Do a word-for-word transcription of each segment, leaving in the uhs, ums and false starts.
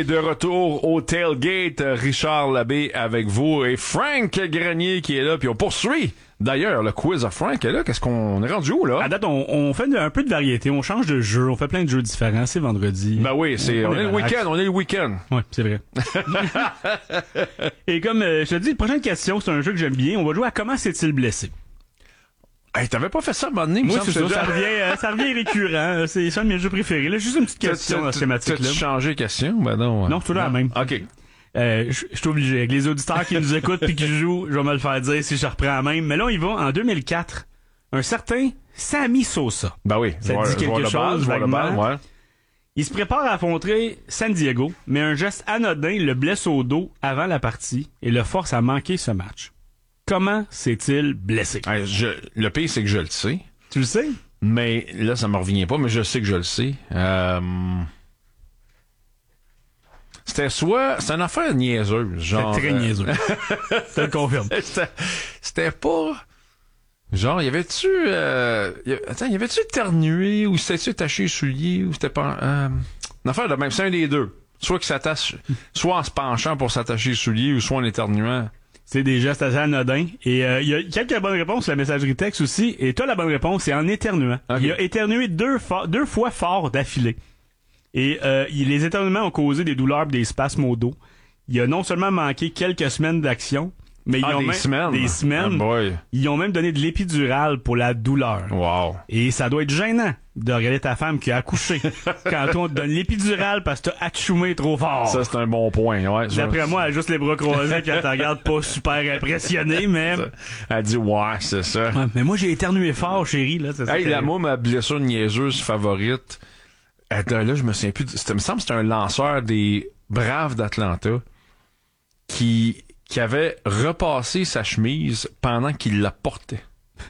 est de retour au Tailgate. Richard Labbé avec vous et Frank Grenier qui est là. Puis on poursuit. D'ailleurs, le quiz à Frank est là. Qu'est-ce qu'on est rendu où, là? À date, on, on fait un peu de variété. On change de jeu. On fait plein de jeux différents. C'est vendredi. Ben oui, c'est, on, on est, est le week-end. On est le week-end. Oui, c'est vrai. Et comme euh, je te dis, la prochaine question, c'est un jeu que j'aime bien. On va jouer à comment s'est-il blessé? Hey, t'avais pas fait ça à un moment donné, Moi, c'est ça, ça revient, euh, ça revient récurrent. C'est ça un de mes jeux préférés. Là, juste une petite question dans ce thématique-là. T'as-tu changé de question? Ben non. Non, c'est toujours la même. OK. Euh, je suis obligé. Avec les auditeurs qui nous écoutent puis qui jouent, je vais me le faire dire si je reprends la même. Mais là, on y va en deux mille quatre. Un certain Sammy Sosa. Ben oui. Ça te dit quelque chose, vaguement? Ouais. Il se prépare à affronter San Diego, mais un geste anodin le blesse au dos avant la partie et le force à manquer ce match. Comment s'est-il blessé? Hey, je, le pire, c'est que je le sais. Tu le sais? Mais là, ça me revient pas, mais je sais que je le sais. Euh... C'était soit... C'est une affaire niaiseuse. Genre, C'était très euh... niaiseux. Je te le confirme. C'était, c'était pas... Genre, y avait-tu... Euh... Y... Attends, y avait-tu éternué ou c'était-tu attaché les souliers ou c'était pas... Euh... Une affaire de même, c'est un des deux. Soit qu'il s'attache... soit en se penchant pour s'attacher les souliers ou soit en éternuant. C'est des gestes assez anodins. Et il euh, y a quelques bonnes réponses sur la messagerie texte aussi. Et toi, la bonne réponse, c'est en éternuant. Okay. Il a éternué deux, fo- deux fois fort d'affilée. Et euh, il, les éternuements ont causé des douleurs et des spasmes au dos. Il a non seulement manqué quelques semaines d'action, mais ils ah, ont des même semaines. des semaines. Oh ils ont même donné de l'épidural pour la douleur. Wow. Et ça doit être gênant de regarder ta femme qui a accouché quand on te donne l'épidural parce que t'as atchoumé trop fort. Ça, c'est un bon point, ouais. D'après moi, elle a juste les bras croisés quand elle te regarde pas super impressionnée, mais... Elle dit, ouais, c'est ça. Ouais, mais moi, j'ai éternué fort, chérie, là. C'est hey, ça là, moi, ma blessure niaiseuse favorite, euh, là, je me souviens plus, c'était, me semble que c'était un lanceur des Braves d'Atlanta qui, qui avait repassé sa chemise pendant qu'il la portait.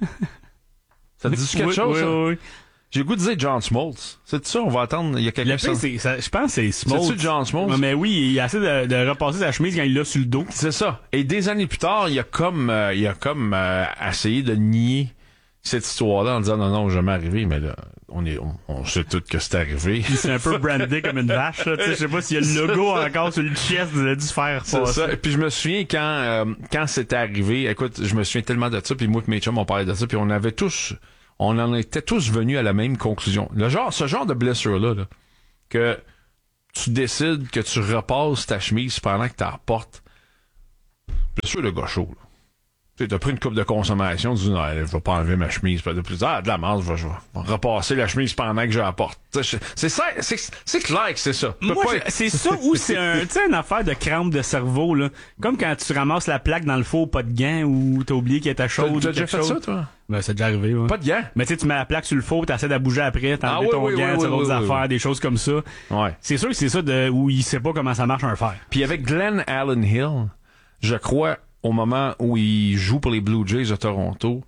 Ça te dit quelque oui, chose, oui, ça? Oui, oui. J'ai le goût de dire John Smoltz. C'est ça, on va attendre, il y a quelqu'un qui... Je pense que c'est Smoltz. C'est-tu John Smoltz? Mais oui, il a essayé de, de repasser sa chemise quand il l'a sur le dos. C'est ça. Et des années plus tard, il a comme, euh, il a comme euh, essayé de nier cette histoire-là en disant non, non, jamais arrivé, mais là, on est, on, on sait tout que c'est arrivé. C'est un peu brandé comme une vache, là. Je sais pas s'il y a le logo encore sur le chest, il a dû se faire c'est passer. ça. Et puis je me souviens quand, euh, quand c'était arrivé, écoute, je me souviens tellement de ça, puis moi et mes chums, on parlait de ça, puis on avait tous, on en était tous venus à la même conclusion. Le genre, ce genre de blessure-là, là, que tu décides que tu repasses ta chemise pendant que tu la portes. Blessure de gars chaud, là. Tu t'as pris une coupe de consommation, tu dis, non, je vais pas enlever ma chemise. Puis de plus, ah, de la masse, je vais, je vais repasser la chemise pendant que je la porte. C'est ça, c'est, c'est clair que c'est ça. Moi, pas... je, c'est ça ou c'est un, tu sais, une affaire de crampe de cerveau, là. Comme quand tu ramasses la plaque dans le four, pas de gants, ou t'as oublié qu'elle était chaude. T'as, t'as déjà fait chose. ça, toi? Ben, c'est déjà arrivé, ouais. Pas de gants? Mais tu sais, tu mets la plaque sur le four, t'essaies de bouger après, t'enlèves ah, oui, ton oui, gant, oui, tu oui, d'autres oui, affaires, oui. des choses comme ça. Ouais. C'est sûr que c'est ça de, où il sait pas comment ça marche un fer. Puis avec Glenn Allen Hill, je crois, au moment où il joue pour les Blue Jays de Toronto,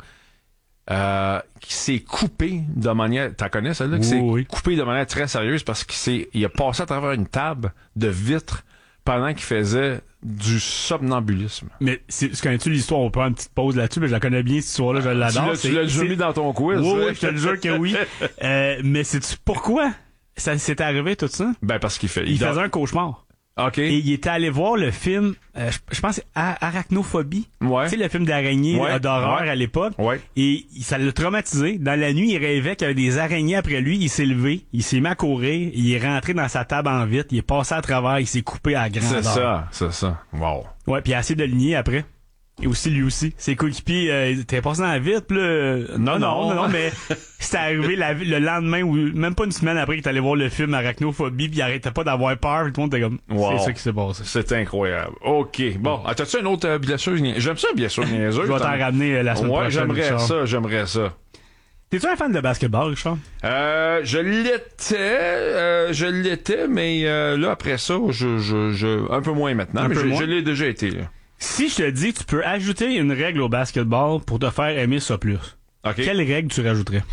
euh, qui s'est coupé de manière, t'en connais celle-là, qui s'est oui. coupé de manière très sérieuse parce qu'il s'est, il a passé à travers une table de vitre pendant qu'il faisait du somnambulisme. Mais c'est, connais-tu l'histoire? On peut faire une petite pause là-dessus, mais je la connais bien, cette histoire-là, je l'adore. Tu l'as, c'est, tu l'as déjà mis dans ton quiz. Oui, oui, je te le jure que oui. euh, mais sais-tu pourquoi ça s'est arrivé tout ça? Ben, parce qu'il fait, il, il faisait un cauchemar. OK. Et il était allé voir le film, euh, je, je pense, Arachnophobie. Ouais. Tu sais, le film d'araignée ouais. d'horreur ouais. à l'époque. Ouais. Et ça l'a traumatisé. Dans la nuit, il rêvait qu'il y avait des araignées après lui. Il s'est levé, il s'est mis à courir, il est rentré dans sa table en vitre, il est passé à travers, il s'est coupé à grandeur. C'est ça, c'est ça. Wow. Ouais, puis il a essayé de le nier après. Et aussi, lui aussi. Ses coéquipiers, euh, t'es passé dans la vitre, pis là... Non, non, non, non, non, mais c'était arrivé la, le lendemain, ou même pas une semaine après qu'il est allé voir le film Arachnophobie, pis il arrêtait pas d'avoir peur, pis tout le monde était comme... Wow. C'est ça qui s'est passé. C'est incroyable. OK. Bon, ah, t'as-tu une autre euh, blessure? J'aime ça, blessure niaiseuse. Je vais t'en ramener euh, la semaine ouais, prochaine. j'aimerais Richard. ça, j'aimerais ça. T'es-tu un fan de basketball, Richard? Euh, je l'étais, euh, je l'étais, mais euh, là, après ça, je, je, je, un peu moins maintenant, un mais je, moins? je l'ai déjà été, là. Si je te dis que tu peux ajouter une règle au basketball pour te faire aimer ça plus, OK. Quelle règle tu rajouterais?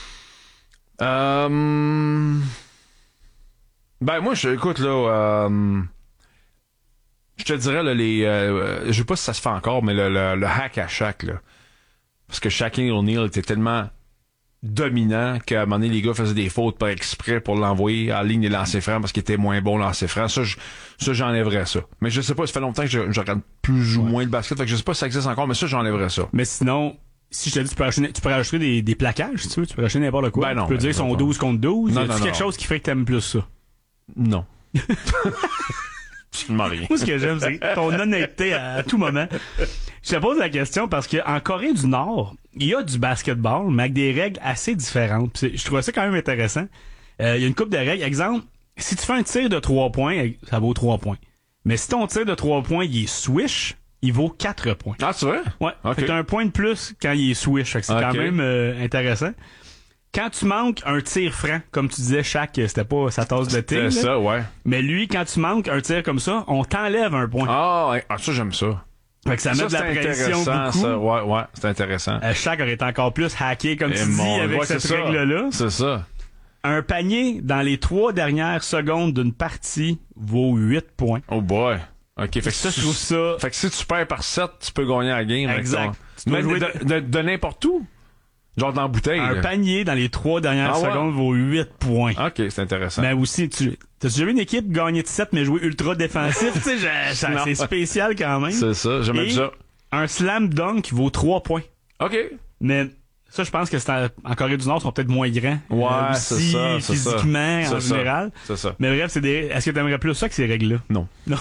Euh... Ben, moi, je, écoute, là, euh... je te dirais, là, les, euh, je sais pas si ça se fait encore, mais le, le, le hack à Shaq, là. Parce que Shaquille O'Neal était tellement dominant qu'à un moment donné, les gars faisaient des fautes par exprès pour l'envoyer à la ligne des lancers francs parce qu'il était moins bon lancers francs. Ça, je, ça, j'enlèverais ça. Mais je sais pas, ça fait longtemps que je, je regarde plus ou ouais. moins le basket, fait que je sais pas si ça existe encore, mais ça, j'enlèverais ça. Mais sinon, si je te dis, tu peux rajouter, tu peux rajouter des, des plaquages, si tu veux, tu peux rajouter n'importe quoi. Ben non. Tu peux ben dire qu'ils sont douze contre douze. Non, y a non, quelque non. chose qui ferait que t'aimes plus ça? Non. Absolument rien. Moi, ce que j'aime, c'est ton honnêteté à, à tout moment. Je te pose la question parce qu'en Corée du Nord, il y a du basketball, mais avec des règles assez différentes. Puis je trouvais ça quand même intéressant. Euh, il y a une couple de règles. Exemple, si tu fais un tir de trois points, ça vaut trois points. Mais si ton tir de trois points, il est swish, il vaut quatre points. Ah, c'est vrai? Ouais. Okay. Fait que t'as un point de plus quand il est swish. Fait que c'est okay. quand même euh, intéressant. Quand tu manques un tir franc, comme tu disais, Shaq, c'était pas sa tasse de thé. C'est ça, ouais. Mais lui, quand tu manques un tir comme ça, on t'enlève un point. Ah, ouais. Ah, ça, j'aime ça. Fait que ça, ça met de la pression beaucoup. Ça. Ouais, ouais, c'est intéressant. Euh, Shaq aurait été encore plus hacké, comme Et tu mon... dis, avec ouais, cette c'est règle-là. C'est ça. Un panier dans les trois dernières secondes d'une partie vaut huit points. Oh boy. OK, fait que ça, tu... je trouve ça... Fait que si tu perds par sept, tu peux gagner la game. Exact. Ton... Même de, de, de n'importe où. Genre dans la bouteille. Un là. panier dans les trois dernières ah, secondes ouais. vaut huit points. OK, c'est intéressant. Mais aussi, tu t'as-tu déjà vu une équipe gagner de sept mais jouer ultra défensif? Tu sais, c'est spécial quand même. C'est ça, j'aime ça. Un slam dunk vaut trois points. OK. Mais ça, je pense que c'est en, en Corée du Nord, ils sont peut-être moins grands. Ouais, euh, c'est aussi, ça. Physiquement, c'est en ça. général. C'est ça. Mais bref, c'est des. Est-ce que t'aimerais plus ça que ces règles-là? Non. Non.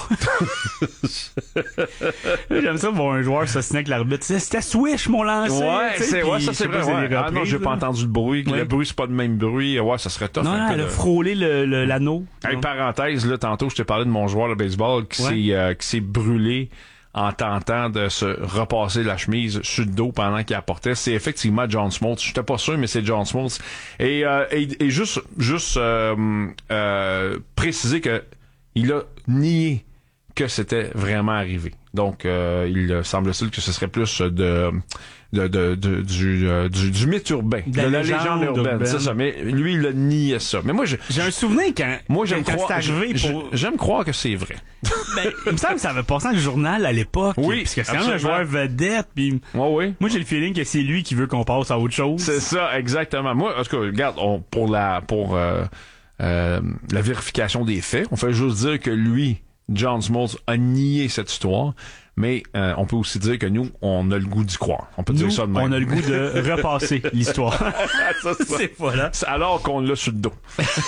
J'aime ça voir un joueur s'assiner avec l'arbitre. C'était swish, mon lancer. Ouais, c'est, ouais, ça c'est vrai. Ouais. Reprises, ah non, j'ai pas entendu le bruit. Ouais. Le bruit, c'est pas le même bruit. Ouais, ça serait tough. Non, non, elle a frôlé le, le, l'anneau. Hey, parenthèse, là, tantôt, je t'ai parlé de mon joueur de baseball qui ouais. s'est, euh, qui s'est brûlé en tentant de se repasser la chemise sur le dos pendant qu'il apportait. C'est effectivement John Smoltz. J'étais pas sûr, mais c'est John Smoltz. Et, euh, et, et juste, juste euh, euh, préciser que il a nié que c'était vraiment arrivé. Donc, euh, il semble-t-il que ce serait plus de... De, de, de, du, euh, du, du mythe urbain, de, de la légende, légende urbaine, urbaine. C'est ça. Mais lui, il a nié ça. Mais moi, je, j'ai un souvenir quand, moi, j'aime quand croire, c'est arrivé pour... J'aime croire que c'est vrai. Ben, il me semble que ça avait passé dans le journal à l'époque. Oui. Parce que c'est quand même un joueur vedette. Puis, ouais, oui. Moi, j'ai le feeling que c'est lui qui veut qu'on passe à autre chose. C'est ça, exactement. Moi, en tout cas, regarde, on, pour la, pour, euh, euh, la vérification des faits, on fait juste dire que lui, John Smoltz, a nié cette histoire. Mais euh, on peut aussi dire que nous, on a le goût d'y croire. On peut nous, dire ça de même. On a le goût de repasser l'histoire. ça, ça. C'est voilà. Alors qu'on l'a sur le dos.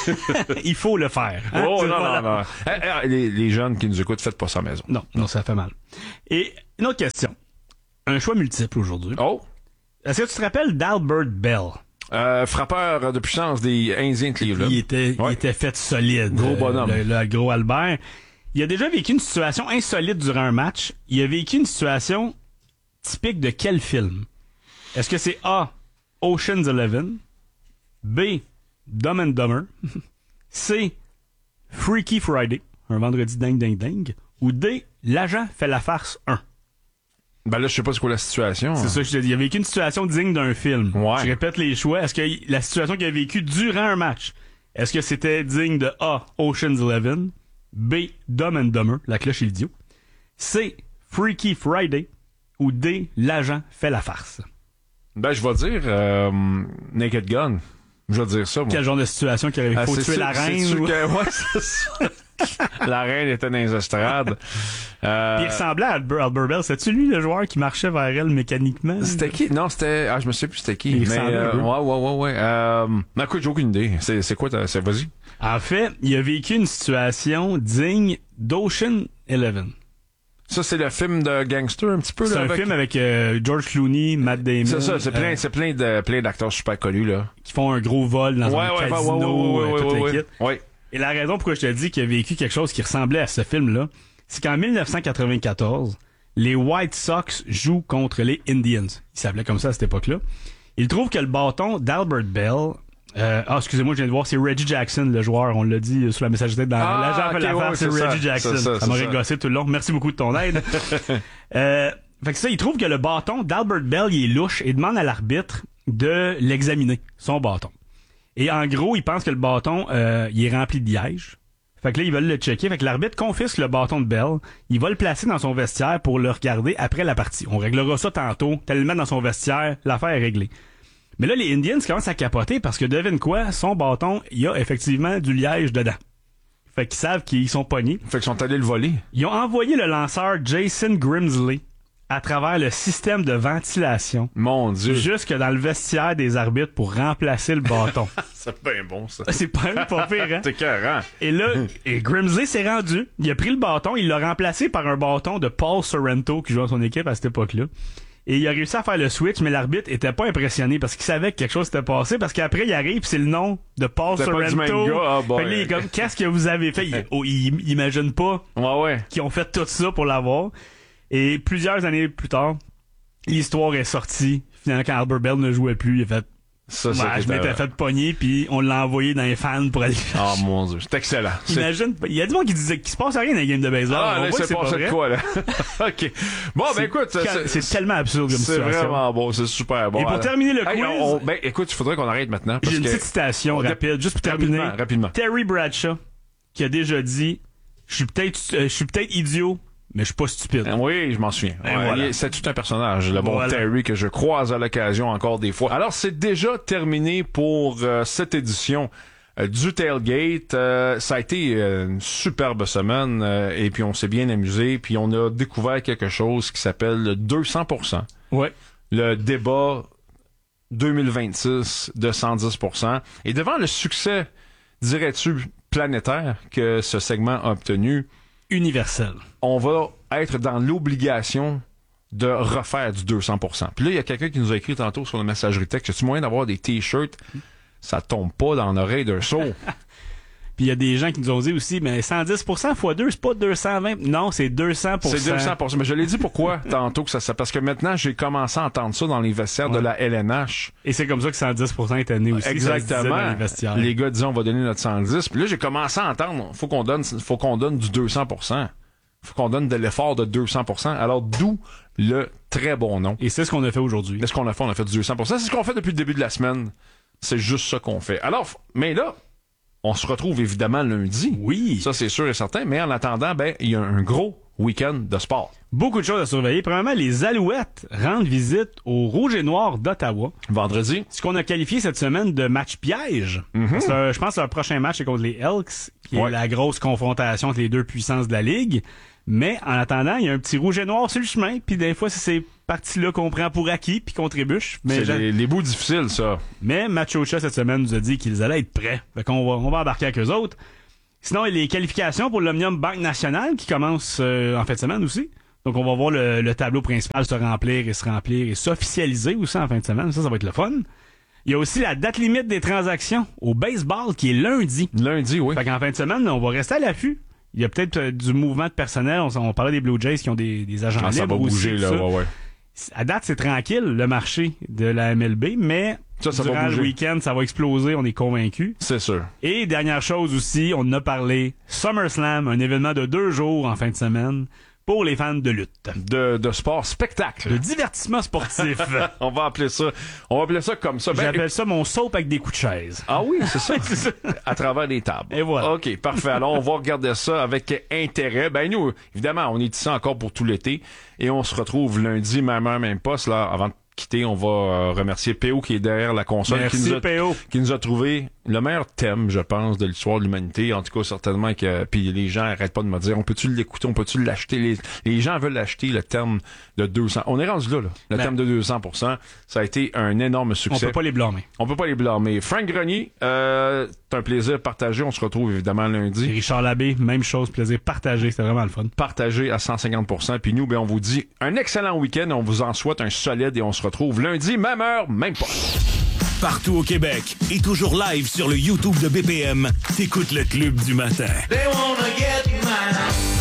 Il faut le faire. Hein? Oh non, voilà. non, non. Eh, eh, les, les jeunes qui nous écoutent, faites pas ça à la maison. Non, non, ça fait mal. Et une autre question. Un choix multiple aujourd'hui. Oh. Est-ce que tu te rappelles d'Albert Bell? Euh, frappeur de puissance des Indiens de Cleveland. Il était, ouais. il était fait solide. Gros bonhomme. Le, le, le gros Albert. Il a déjà vécu une situation insolite durant un match. Il a vécu une situation typique de quel film? Est-ce que c'est A, Ocean's Eleven, B, Dumb and Dumber, C, Freaky Friday, un vendredi ding ding ding, ou D, L'agent fait la farce un? Ben là, je sais pas c'est quoi la situation. C'est hein. ça que je te dis. Il a vécu une situation digne d'un film. Ouais. Je répète les choix. Est-ce que la situation qu'il a vécue durant un match, est-ce que c'était digne de A, Ocean's Eleven, B, Dumb and Dumber, la cloche et l'idiot, C, Freaky Friday, ou D, L'agent fait la farce? Ben, je vais dire euh, Naked Gun. Je vais dire ça, moi. Quel genre de situation qu'il avait? Il faut ah, tuer sûr, la reine? C'est ou... que, ouais, c'est ça. La reine était dans les estrades. Euh... Puis il ressemblait à Albert, Albert Bell. C'est-tu lui, le joueur qui marchait vers elle mécaniquement? C'était qui? Non, c'était... Ah, je me souviens plus c'était qui. Il mais, euh, ouais, ouais, ouais, ouais. Euh... Mais écoute, j'ai aucune idée. C'est, c'est quoi ta... C'est... Vas-y. En fait, il a vécu une situation digne d'Ocean Eleven. Ça, c'est le film de gangster, un petit peu, c'est là. C'est un avec... film avec euh, George Clooney, Matt Damon. C'est ça, c'est plein, euh, c'est plein de, plein d'acteurs super connus, là. Qui font un gros vol dans ouais, un ouais, casino, ouais, ouais, ouais, euh, toute ouais, l'équipe. ouais. Et la raison pourquoi je te dis qu'il a vécu quelque chose qui ressemblait à ce film-là, c'est qu'en dix-neuf cent quatre-vingt-quatorze, les White Sox jouent contre les Indians. Ils s'appelaient comme ça à cette époque-là. Il trouve que le bâton d'Albert Bell... Euh, ah, excusez-moi, je viens de voir, c'est Reggie Jackson, le joueur. On l'a dit sur la messagerie dans ah, l'agent okay, fait l'affaire, ouais, c'est, c'est Reggie ça, Jackson. ça, ça, ça m'aurait ça. gossé tout le long. Merci beaucoup de ton aide. euh, fait que ça, il trouve que le bâton d'Albert Bell, il est louche et demande à l'arbitre de l'examiner, son bâton. Et en gros, il pense que le bâton, euh, il est rempli de liège. Fait que là, ils veulent le checker. Fait que l'arbitre confisque le bâton de Bell. Il va le placer dans son vestiaire pour le regarder après la partie. On réglera ça tantôt. T'as le mettre dans son vestiaire. L'affaire est réglée. Mais là, les Indians commencent à capoter parce que devine quoi, son bâton, il y a effectivement du liège dedans. Fait qu'ils savent qu'ils sont pognés. Fait qu'ils sont allés le voler. Ils ont envoyé le lanceur Jason Grimsley à travers le système de ventilation. Mon Dieu. Jusque dans le vestiaire des arbitres pour remplacer le bâton. C'est bien bon, ça. C'est pas, pas pire, hein? C'est carré. Et là, et Grimsley s'est rendu. Il a pris le bâton, il l'a remplacé par un bâton de Paul Sorrento qui jouait dans son équipe à cette époque-là. Et il a réussi à faire le switch, mais l'arbitre était pas impressionné parce qu'il savait que quelque chose s'était passé. Parce qu'après, il arrive, pis c'est le nom de Paul c'est Sorrento. Pas du même gars. Ah, bon, fait que là, il est comme, qu'est-ce que vous avez fait? Il, oh, il, il imagine pas ouais, ouais. qu'ils ont fait tout ça pour l'avoir. Et plusieurs années plus tard, l'histoire est sortie. Finalement, quand Albert Bell ne jouait plus, il a fait ça, ouais, ça je m'étais fait pogner, puis on l'a envoyé dans les fans pour aller. Oh mon Dieu, c'est excellent. Imagine, il y a du monde qui disait qu'il se passe rien dans les games de baseball. Ah, on là, voit c'est que c'est passé pas de quoi, là? OK. Bon, ben écoute, c'est, c'est, c'est tellement absurde comme c'est situation. C'est vraiment bon, c'est super bon. Et pour alors, terminer le hey, quiz... on, ben écoute, il faudrait qu'on arrête maintenant. Parce j'ai une que... petite citation on... rapide, juste pour terminer. Rapidement, rapidement. Terry Bradshaw, qui a déjà dit, je suis peut-être, euh, je suis peut-être idiot, mais je suis pas stupide. Oui, je m'en souviens. Ouais, voilà. C'est tout un personnage, le bon voilà. Terry, que je croise à l'occasion encore des fois. Alors, c'est déjà terminé pour euh, cette édition euh, du Tailgate. Euh, ça a été euh, une superbe semaine, euh, et puis on s'est bien amusé, puis on a découvert quelque chose qui s'appelle le deux cents pour cent. Ouais. Le débat deux mille vingt-six de cent dix pour cent. Et devant le succès, dirais-tu, planétaire que ce segment a obtenu, universel. On va être dans l'obligation de refaire du deux cents pour cent. Puis là, il y a quelqu'un qui nous a écrit tantôt sur la messagerie texte, y a-tu moyen d'avoir des t-shirts? Ça tombe pas dans l'oreille d'un sourd. Puis il y a des gens qui nous ont dit aussi, mais cent dix pour cent fois deux, c'est pas deux cent vingt. Non, c'est deux cents pour cent. C'est deux cents pour cent. Mais je l'ai dit pourquoi tantôt que ça, ça parce que maintenant, j'ai commencé à entendre ça dans les vestiaires ouais. de la L N H. Et c'est comme ça que cent dix pour cent est né aussi. Exactement. Dans les vestiaires. Les gars disaient, on va donner notre cent dix. Puis là, j'ai commencé à entendre, faut qu'on donne, faut qu'on donne du deux cents pour cent. Faut qu'on donne de l'effort de deux cents pour cent. Alors, d'où le très bon nom. Et c'est ce qu'on a fait aujourd'hui. C'est ce qu'on a fait, on a fait du deux cents pour cent. C'est ce qu'on fait depuis le début de la semaine. C'est juste ça qu'on fait. Alors, mais là, on se retrouve évidemment lundi. Oui. Ça, c'est sûr et certain. Mais en attendant, ben, il y a un gros week-end de sport. Beaucoup de choses à surveiller. Premièrement, les Alouettes rendent visite au Rouge et Noir d'Ottawa. Vendredi. Ce qu'on a qualifié cette semaine de match piège. Mm-hmm. C'est un, je pense que leur prochain match est contre les Elks, qui ouais. est la grosse confrontation entre les deux puissances de la Ligue. Mais en attendant, il y a un petit rouge et noir sur le chemin, puis des fois, c'est ces parties-là qu'on prend pour acquis, puis qu'on trébuche. Mais c'est je... les, les bouts difficiles, ça. Mais Machocha, cette semaine, nous a dit qu'ils allaient être prêts. Fait qu'on va, on va embarquer avec eux autres. Sinon, il y a les qualifications pour l'Omnium Banque Nationale qui commencent euh, en fin de semaine aussi. Donc, on va voir le, le tableau principal se remplir et se remplir et s'officialiser aussi en fin de semaine. Ça, ça va être le fun. Il y a aussi la date limite des transactions au baseball qui est lundi. Lundi, oui. Fait qu'en fin de semaine, on va rester à l'affût. Il y a peut-être euh, du mouvement de personnel. On, on parlait des Blue Jays qui ont des, des agents ah, libres. Ça va bouger, aussi, là, ça. ouais, ouais. À date, c'est tranquille, le marché de la M L B, mais ça, ça durant va bouger. le week-end, ça va exploser, on est convaincus. C'est sûr. Et dernière chose aussi, on en a parlé, SummerSlam, un événement de deux jours en fin de semaine pour les fans de lutte. De, de sport spectacle. De divertissement sportif. on va appeler ça, on va appeler ça comme ça. J'appelle ben, ça mon soap avec des coups de chaise. Ah oui, c'est ça. c'est ça. À travers des tables. Et voilà. OK, parfait. Alors, on va regarder ça avec intérêt. Ben, nous, évidemment, on est ici encore pour tout l'été et on se retrouve lundi, même heure, même poste, là, avant de quitter. On va euh, remercier P O qui est derrière la console. Merci, qui nous a, P O. Qui nous a trouvé le meilleur thème, je pense, de l'histoire de l'humanité. En tout cas, certainement que, puis les gens arrêtent pas de me dire, on peut-tu l'écouter, on peut-tu l'acheter? Les, les gens veulent l'acheter, le terme de deux cents. On est rendu là, là. Le ben, thème de deux cents pour cent. Ça a été un énorme succès. On peut pas les blâmer. On peut pas les blâmer. Frank Grenier, euh, c'est un plaisir partagé. On se retrouve évidemment lundi. Et Richard Labbé, même chose, plaisir partagé. C'était vraiment le fun. Partagé à cent cinquante pour cent. Puis nous, ben, on vous dit un excellent week-end. On vous en souhaite un solide et on se retrouve lundi, même heure, même poste. Partout au Québec et toujours live sur le YouTube de B P M, t'écoutes le Club du matin. They wanna get mine.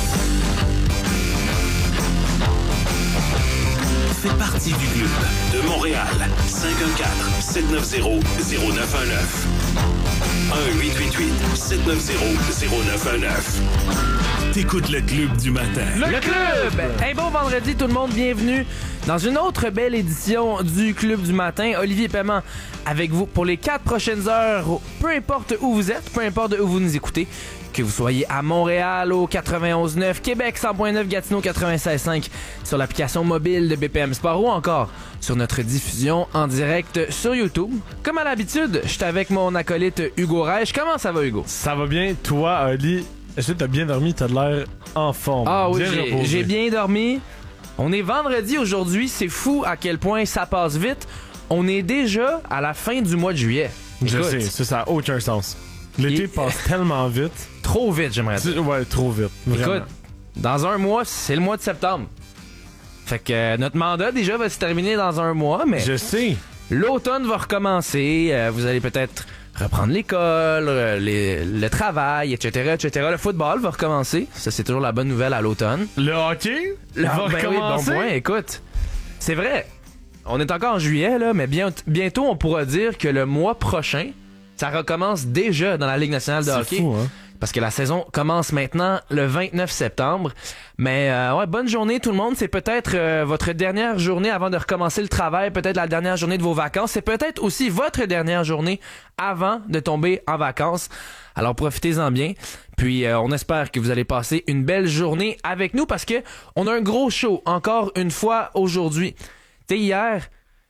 Fais partie du club de Montréal. cinq un quatre, sept neuf zéro, zéro neuf un neuf. un huit huit huit, sept neuf zéro, zéro neuf un neuf. T'écoutes le Club du matin. Le, le club! club! Un bon vendredi, tout le monde. Bienvenue dans une autre belle édition du Club du matin. Olivier Paiement avec vous pour les quatre prochaines heures. Peu importe où vous êtes, peu importe où vous nous écoutez. Que vous soyez à Montréal au quatre-vingt-onze neuf, Québec cent point neuf, Gatineau quatre-vingt-seize cinq, sur l'application mobile de B P M Sport ou encore sur notre diffusion en direct sur YouTube. Comme à l'habitude, je suis avec mon acolyte Hugo Reich. Comment ça va, Hugo? Ça va bien. Toi, Ali, est-ce que t'as bien dormi? T'as de l'air en forme. Ah oui, bien j'ai, j'ai bien dormi. On est vendredi aujourd'hui. C'est fou à quel point ça passe vite. On est déjà à la fin du mois de juillet. Je Écoute, sais, ça, ça n'a aucun sens. L'été il... passe tellement vite. Trop vite, j'aimerais dire. Ouais, trop vite. Vraiment. Écoute, dans un mois, c'est le mois de septembre. Fait que euh, notre mandat, déjà, va se terminer dans un mois, mais... Je sais. L'automne va recommencer. Euh, vous allez peut-être reprendre l'école, euh, les, le travail, et cetera, et cetera. Le football va recommencer. Ça, c'est toujours la bonne nouvelle à l'automne. Le hockey Le va ben oui, recommencer. bon point. Écoute, c'est vrai. On est encore en juillet, là, mais bien, bientôt, on pourra dire que le mois prochain, ça recommence déjà dans la Ligue nationale de C'est hockey. fou, hein? Parce que la saison commence maintenant le vingt-neuf septembre. Mais euh, ouais, bonne journée tout le monde. C'est peut-être euh, votre dernière journée avant de recommencer le travail, peut-être la dernière journée de vos vacances. C'est peut-être aussi votre dernière journée avant de tomber en vacances. Alors profitez-en bien. Puis euh, on espère que vous allez passer une belle journée avec nous parce que on a un gros show encore une fois aujourd'hui. Tu sais, hier,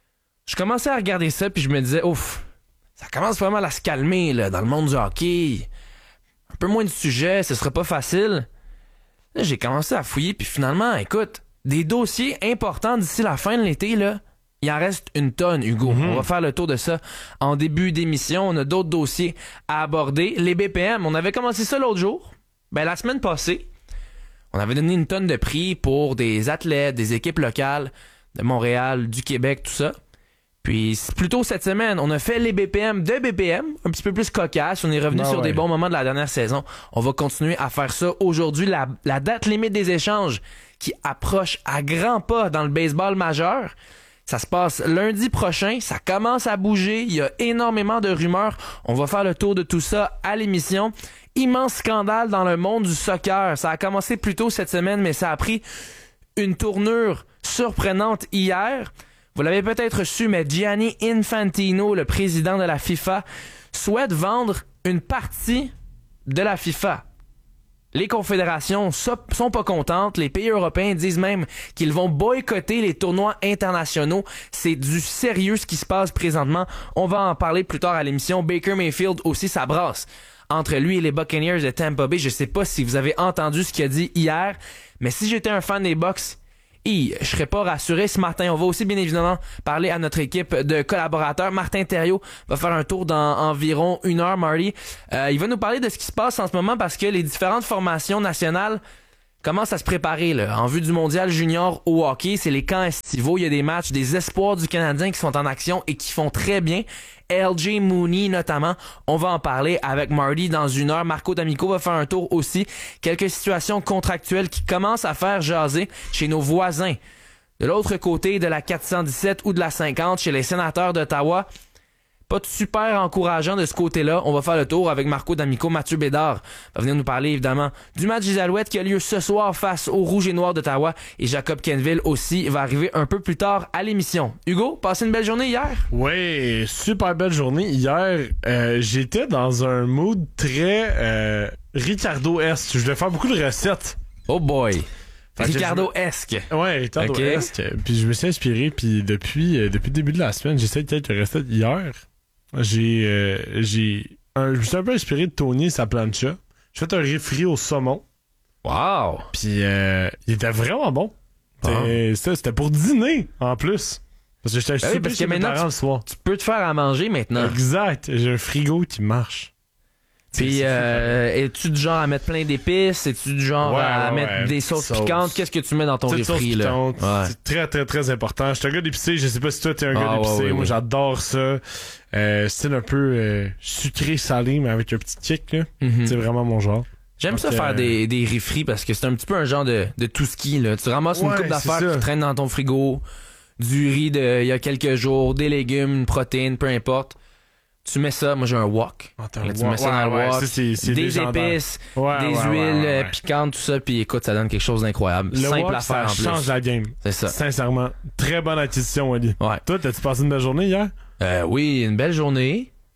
je commençais à regarder ça puis je me disais, ouf, ça commence vraiment à se calmer là, dans le monde du hockey. Un peu moins de sujets, ce sera pas facile. Là, j'ai commencé à fouiller, puis finalement, écoute, des dossiers importants d'ici la fin de l'été, là, il en reste une tonne, Hugo. Mm-hmm. On va faire le tour de ça en début d'émission. On a d'autres dossiers à aborder. Les B P M, on avait commencé ça l'autre jour. Ben, la semaine passée, on avait donné une tonne de prix pour des athlètes, des équipes locales de Montréal, du Québec, tout ça. Puis plus tôt cette semaine, on a fait les B P M de B P M, un petit peu plus cocasse. On est revenu ah sur ouais. des bons moments de la dernière saison. On va continuer à faire ça aujourd'hui. La, la date limite des échanges qui approche à grands pas dans le baseball majeur. Ça se passe lundi prochain. Ça commence à bouger. Il y a énormément de rumeurs. On va faire le tour de tout ça à l'émission. Immense scandale dans le monde du soccer. Ça a commencé plus tôt cette semaine, mais ça a pris une tournure surprenante hier. Vous l'avez peut-être su, mais Gianni Infantino, le président de la FIFA, souhaite vendre une partie de la FIFA. Les confédérations sont pas contentes. Les pays européens disent même qu'ils vont boycotter les tournois internationaux. C'est du sérieux ce qui se passe présentement. On va en parler plus tard à l'émission. Baker Mayfield aussi, ça brasse entre lui et les Buccaneers de Tampa Bay. Je sais pas si vous avez entendu ce qu'il a dit hier, mais si j'étais un fan des Bucs, Et je serais pas rassuré ce matin. On va aussi bien évidemment parler à notre équipe de collaborateurs. Martin Thériault va faire un tour dans environ une heure, Marty. Euh, il va nous parler de ce qui se passe en ce moment parce que les différentes formations nationales commencent à se préparer là, en vue du mondial junior au hockey. C'est les camps estivaux. Il y a des matchs, des espoirs du Canadien qui sont en action et qui font très bien. L J Mooney notamment. On va en parler avec Marty dans une heure. Marco D'Amico va faire un tour aussi. Quelques situations contractuelles qui commencent à faire jaser chez nos voisins. De l'autre côté de la quatre cent dix-sept ou de la cinquante, chez les sénateurs d'Ottawa. Pas de super encourageant de ce côté-là. On va faire le tour avec Marco D'Amico. Mathieu Bédard va venir nous parler évidemment du match des Alouettes qui a lieu ce soir face aux Rouges et Noirs d'Ottawa. Et Jacob Kenville aussi va arriver un peu plus tard à l'émission. Hugo, passé une belle journée hier? Oui, super belle journée. Hier, euh, j'étais dans un mood très euh, Ricardo-esque. Je voulais faire beaucoup de recettes. Oh boy! Fait que Ricardo-esque. je... Ouais, Ricardo-esque. Okay. Puis je me suis inspiré. Puis depuis, euh, depuis le début de la semaine, j'essaie de quelques recettes. Hier, j'ai, euh, j'ai un, je me suis un peu inspiré de Tony et sa plancha. J'ai fait un riz frit au saumon. Wow! Puis euh, il était vraiment bon. C'était, oh. c'était, c'était pour dîner en plus. Parce que j'étais ben super oui, chez mes parents le soir. Tu peux te faire à manger maintenant. Exact. J'ai un frigo qui marche. Puis, euh, es-tu du genre à mettre plein d'épices? Es-tu du genre ouais, à ouais, mettre ouais. des sauces Sauce. piquantes? Qu'est-ce que tu mets dans ton riz frit, là? Ouais. C'est très, très, très important. Je suis un gars d'épicé. Je sais pas si toi, t'es un ah, gars d'épicé. ouais, ouais, Moi, ouais. j'adore ça. Euh, style un peu euh, sucré-salé, mais avec un petit kick, là. Mm-hmm. C'est vraiment mon genre. J'aime Donc, ça euh... faire des, des riz frits parce que c'est un petit peu un genre de, de tout ski, là. Tu ramasses une ouais, coupe d'affaires qui traîne dans ton frigo, du riz de il y a quelques jours, des légumes, une protéine, peu importe. Tu mets ça, moi j'ai un wok. Oh, là, tu wok. mets ça dans ouais, le wok, ouais, c'est, c'est des légendaire. épices, ouais, des ouais, huiles ouais, ouais, ouais. piquantes, tout ça, puis écoute, ça donne quelque chose d'incroyable. Le Simple wok, à faire ça en plus. change la game. C'est ça. Sincèrement. Très bonne acquisition, Ali. Ouais. Toi, t'as-tu passé une belle journée hier? Euh, oui, une belle journée.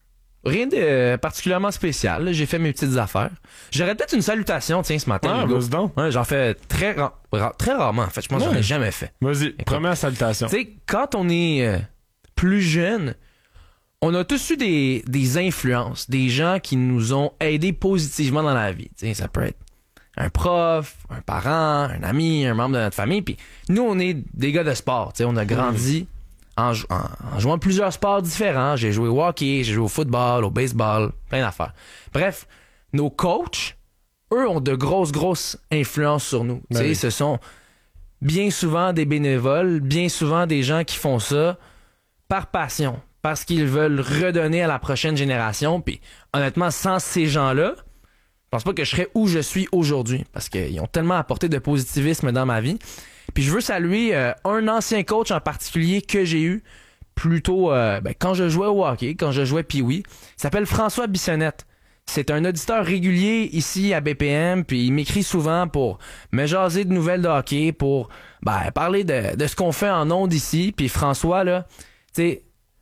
rien de particulièrement spécial. Là. J'ai fait mes petites affaires. J'aurais peut-être une salutation, tiens, ce matin. Ah, vas-y donc. Ouais, j'en fais très, ra- ra- très rarement, en fait. Je pense que Ouais. j'en ai jamais fait. Vas-y, Écoute. première salutation. Tu sais, quand on est euh, plus jeune, on a tous eu des, des influences, des gens qui nous ont aidés positivement dans la vie. Tu sais, ça peut être un prof, un parent, un ami, un membre de notre famille. Puis nous, on est des gars de sport. Tu sais, on a grandi en, jou- en, en jouant plusieurs sports différents. J'ai joué au hockey, j'ai joué au football, au baseball, plein d'affaires. Bref, nos coachs, eux, ont de grosses, grosses influences sur nous. Ben Tu sais, oui. ce sont bien souvent des bénévoles, bien souvent des gens qui font ça par passion, parce qu'ils veulent redonner à la prochaine génération. Puis honnêtement, sans ces gens-là, je pense pas que je serais où je suis aujourd'hui, parce qu'ils ont tellement apporté de positivisme dans ma vie. Puis je veux saluer euh, un ancien coach en particulier que j'ai eu plutôt euh, ben, quand je jouais au hockey, quand je jouais Pee-Wee. Il s'appelle François Bissonnette. C'est un auditeur régulier ici à B P M, puis il m'écrit souvent pour me jaser de nouvelles de hockey, pour ben, parler de, de ce qu'on fait en ondes ici. Puis François, là, tu sais,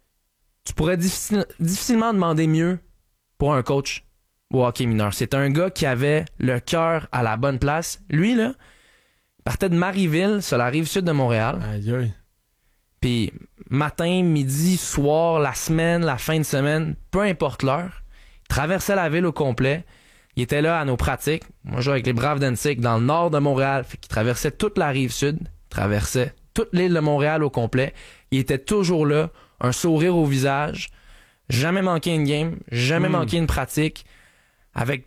tu pourrais difficile- difficilement demander mieux pour un coach au hockey mineur. C'est un gars qui avait le cœur à la bonne place. Lui, là, il partait de Marieville, sur la rive sud de Montréal. Aïe, aïe. Puis matin, midi, soir, la semaine, la fin de semaine, peu importe l'heure, il traversait la ville au complet. Il était là à nos pratiques. Moi, je jouais avec les Braves d'Antic dans le nord de Montréal. Fait qu'il traversait toute la rive sud, traversait toute l'île de Montréal au complet. Il était toujours là, un sourire au visage, jamais manqué une game, jamais Mm. manqué une pratique, avec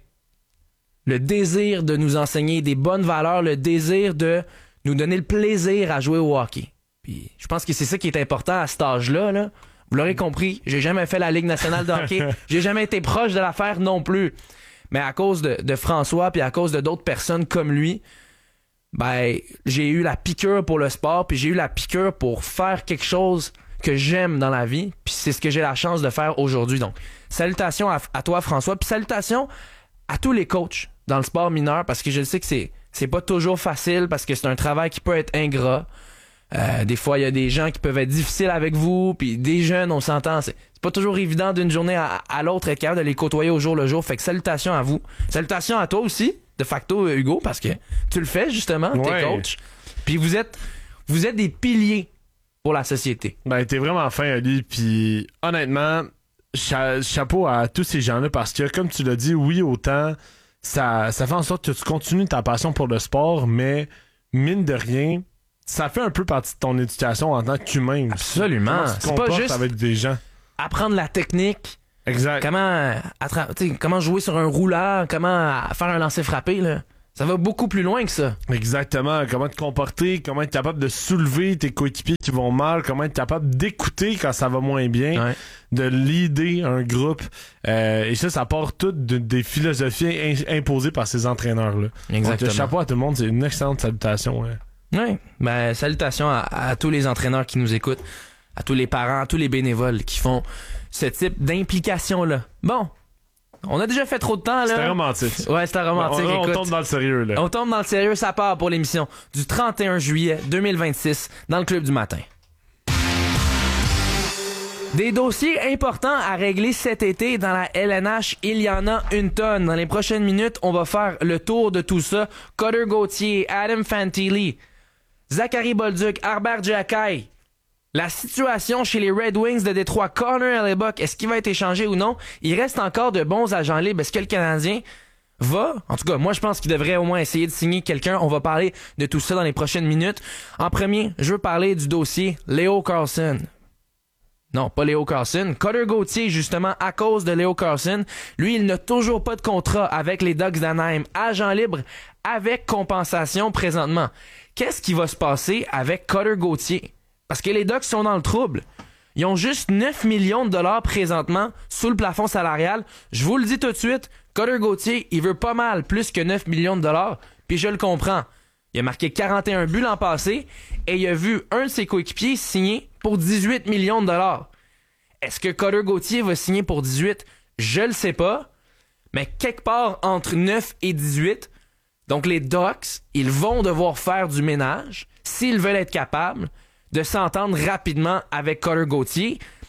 le désir de nous enseigner des bonnes valeurs, le désir de nous donner le plaisir à jouer au hockey. Puis je pense que c'est ça qui est important à cet âge-là. Là. Vous l'aurez compris, j'ai jamais fait la Ligue nationale de hockey. J'ai jamais été proche de la faire non plus. Mais à cause de, de François puis à cause de d'autres personnes comme lui, ben j'ai eu la piqûre pour le sport, puis j'ai eu la piqûre pour faire quelque chose que j'aime dans la vie, puis c'est ce que j'ai la chance de faire aujourd'hui. Donc, salutations à, à toi, François, puis salutations à tous les coachs dans le sport mineur, parce que je sais que c'est c'est pas toujours facile, parce que c'est un travail qui peut être ingrat. Euh, des fois, il y a des gens qui peuvent être difficiles avec vous, puis des jeunes, on s'entend, c'est, c'est pas toujours évident d'une journée à, à l'autre être capable de les côtoyer au jour le jour. Fait que salutations à vous. Salutations à toi aussi, de facto, Hugo, parce que tu le fais justement, t'es Ouais. coach. Puis vous êtes, vous êtes des piliers pour la société. Ben, t'es vraiment fin, Ali, puis honnêtement, cha- chapeau à tous ces gens-là, parce que, comme tu l'as dit, oui, autant, ça, ça fait en sorte que tu continues ta passion pour le sport, mais, mine de rien, ça fait un peu partie de ton éducation en tant qu'humain. aussi. Absolument. Comment tu te C'est pas comportes juste- avec des gens. Apprendre la technique, Exact. comment, attra- tu sais, comment jouer sur un roulant, comment faire un lancer frappé, là. Ça va beaucoup plus loin que ça. Exactement. Comment te comporter, comment être capable de soulever tes coéquipiers qui vont mal, comment être capable d'écouter quand ça va moins bien, Ouais. de leader un groupe. Euh, et ça, ça part tout de- des philosophies in- imposées par ces entraîneurs-là. Exactement. Donc, chapeau à tout le monde, c'est une excellente salutation. hein. Oui, ben salutations à, à tous les entraîneurs qui nous écoutent, à tous les parents, à tous les bénévoles qui font ce type d'implication-là. Bon, on a déjà fait trop de temps, là. C'était romantique. Ouais, c'était romantique. on, on écoute. tombe dans le sérieux, là. On tombe dans le sérieux, ça part pour l'émission du trente et un juillet deux mille vingt-six dans le Club du matin. Des dossiers importants à régler cet été dans la L N H, il y en a une tonne. Dans les prochaines minutes, on va faire le tour de tout ça. Cutter Gauthier, Adam Fantilli, Zachary Bolduc, Harbert Jackay. La situation chez les Red Wings de Détroit, Connor Hellebuck, est-ce qu'il va être échangé ou non? Il reste encore de bons agents libres. Est-ce que le Canadien va? En tout cas, moi, je pense qu'il devrait au moins essayer de signer quelqu'un. On va parler de tout ça dans les prochaines minutes. En premier, je veux parler du dossier Leo Carlson. Non, pas Leo Carlson. Cutter Gauthier, justement, à cause de Leo Carlson. Lui, il n'a toujours pas de contrat avec les Ducks d'Anaheim. Agent libre avec compensation présentement. Qu'est-ce qui va se passer avec Cutter Gauthier? Parce que les Ducks sont dans le trouble. Ils ont juste neuf millions de dollars présentement sous le plafond salarial. Je vous le dis tout de suite, Cutter Gauthier, il veut pas mal plus que neuf millions de dollars. Puis je le comprends. Il a marqué quarante et un buts l'an passé et il a vu un de ses coéquipiers signer pour dix-huit millions de dollars. Est-ce que Cutter Gauthier va signer pour dix-huit? Je le sais pas. Mais quelque part entre neuf et dix-huit, donc les Ducks, ils vont devoir faire du ménage s'ils veulent être capables de s'entendre rapidement avec Cutter Gauthier. Puis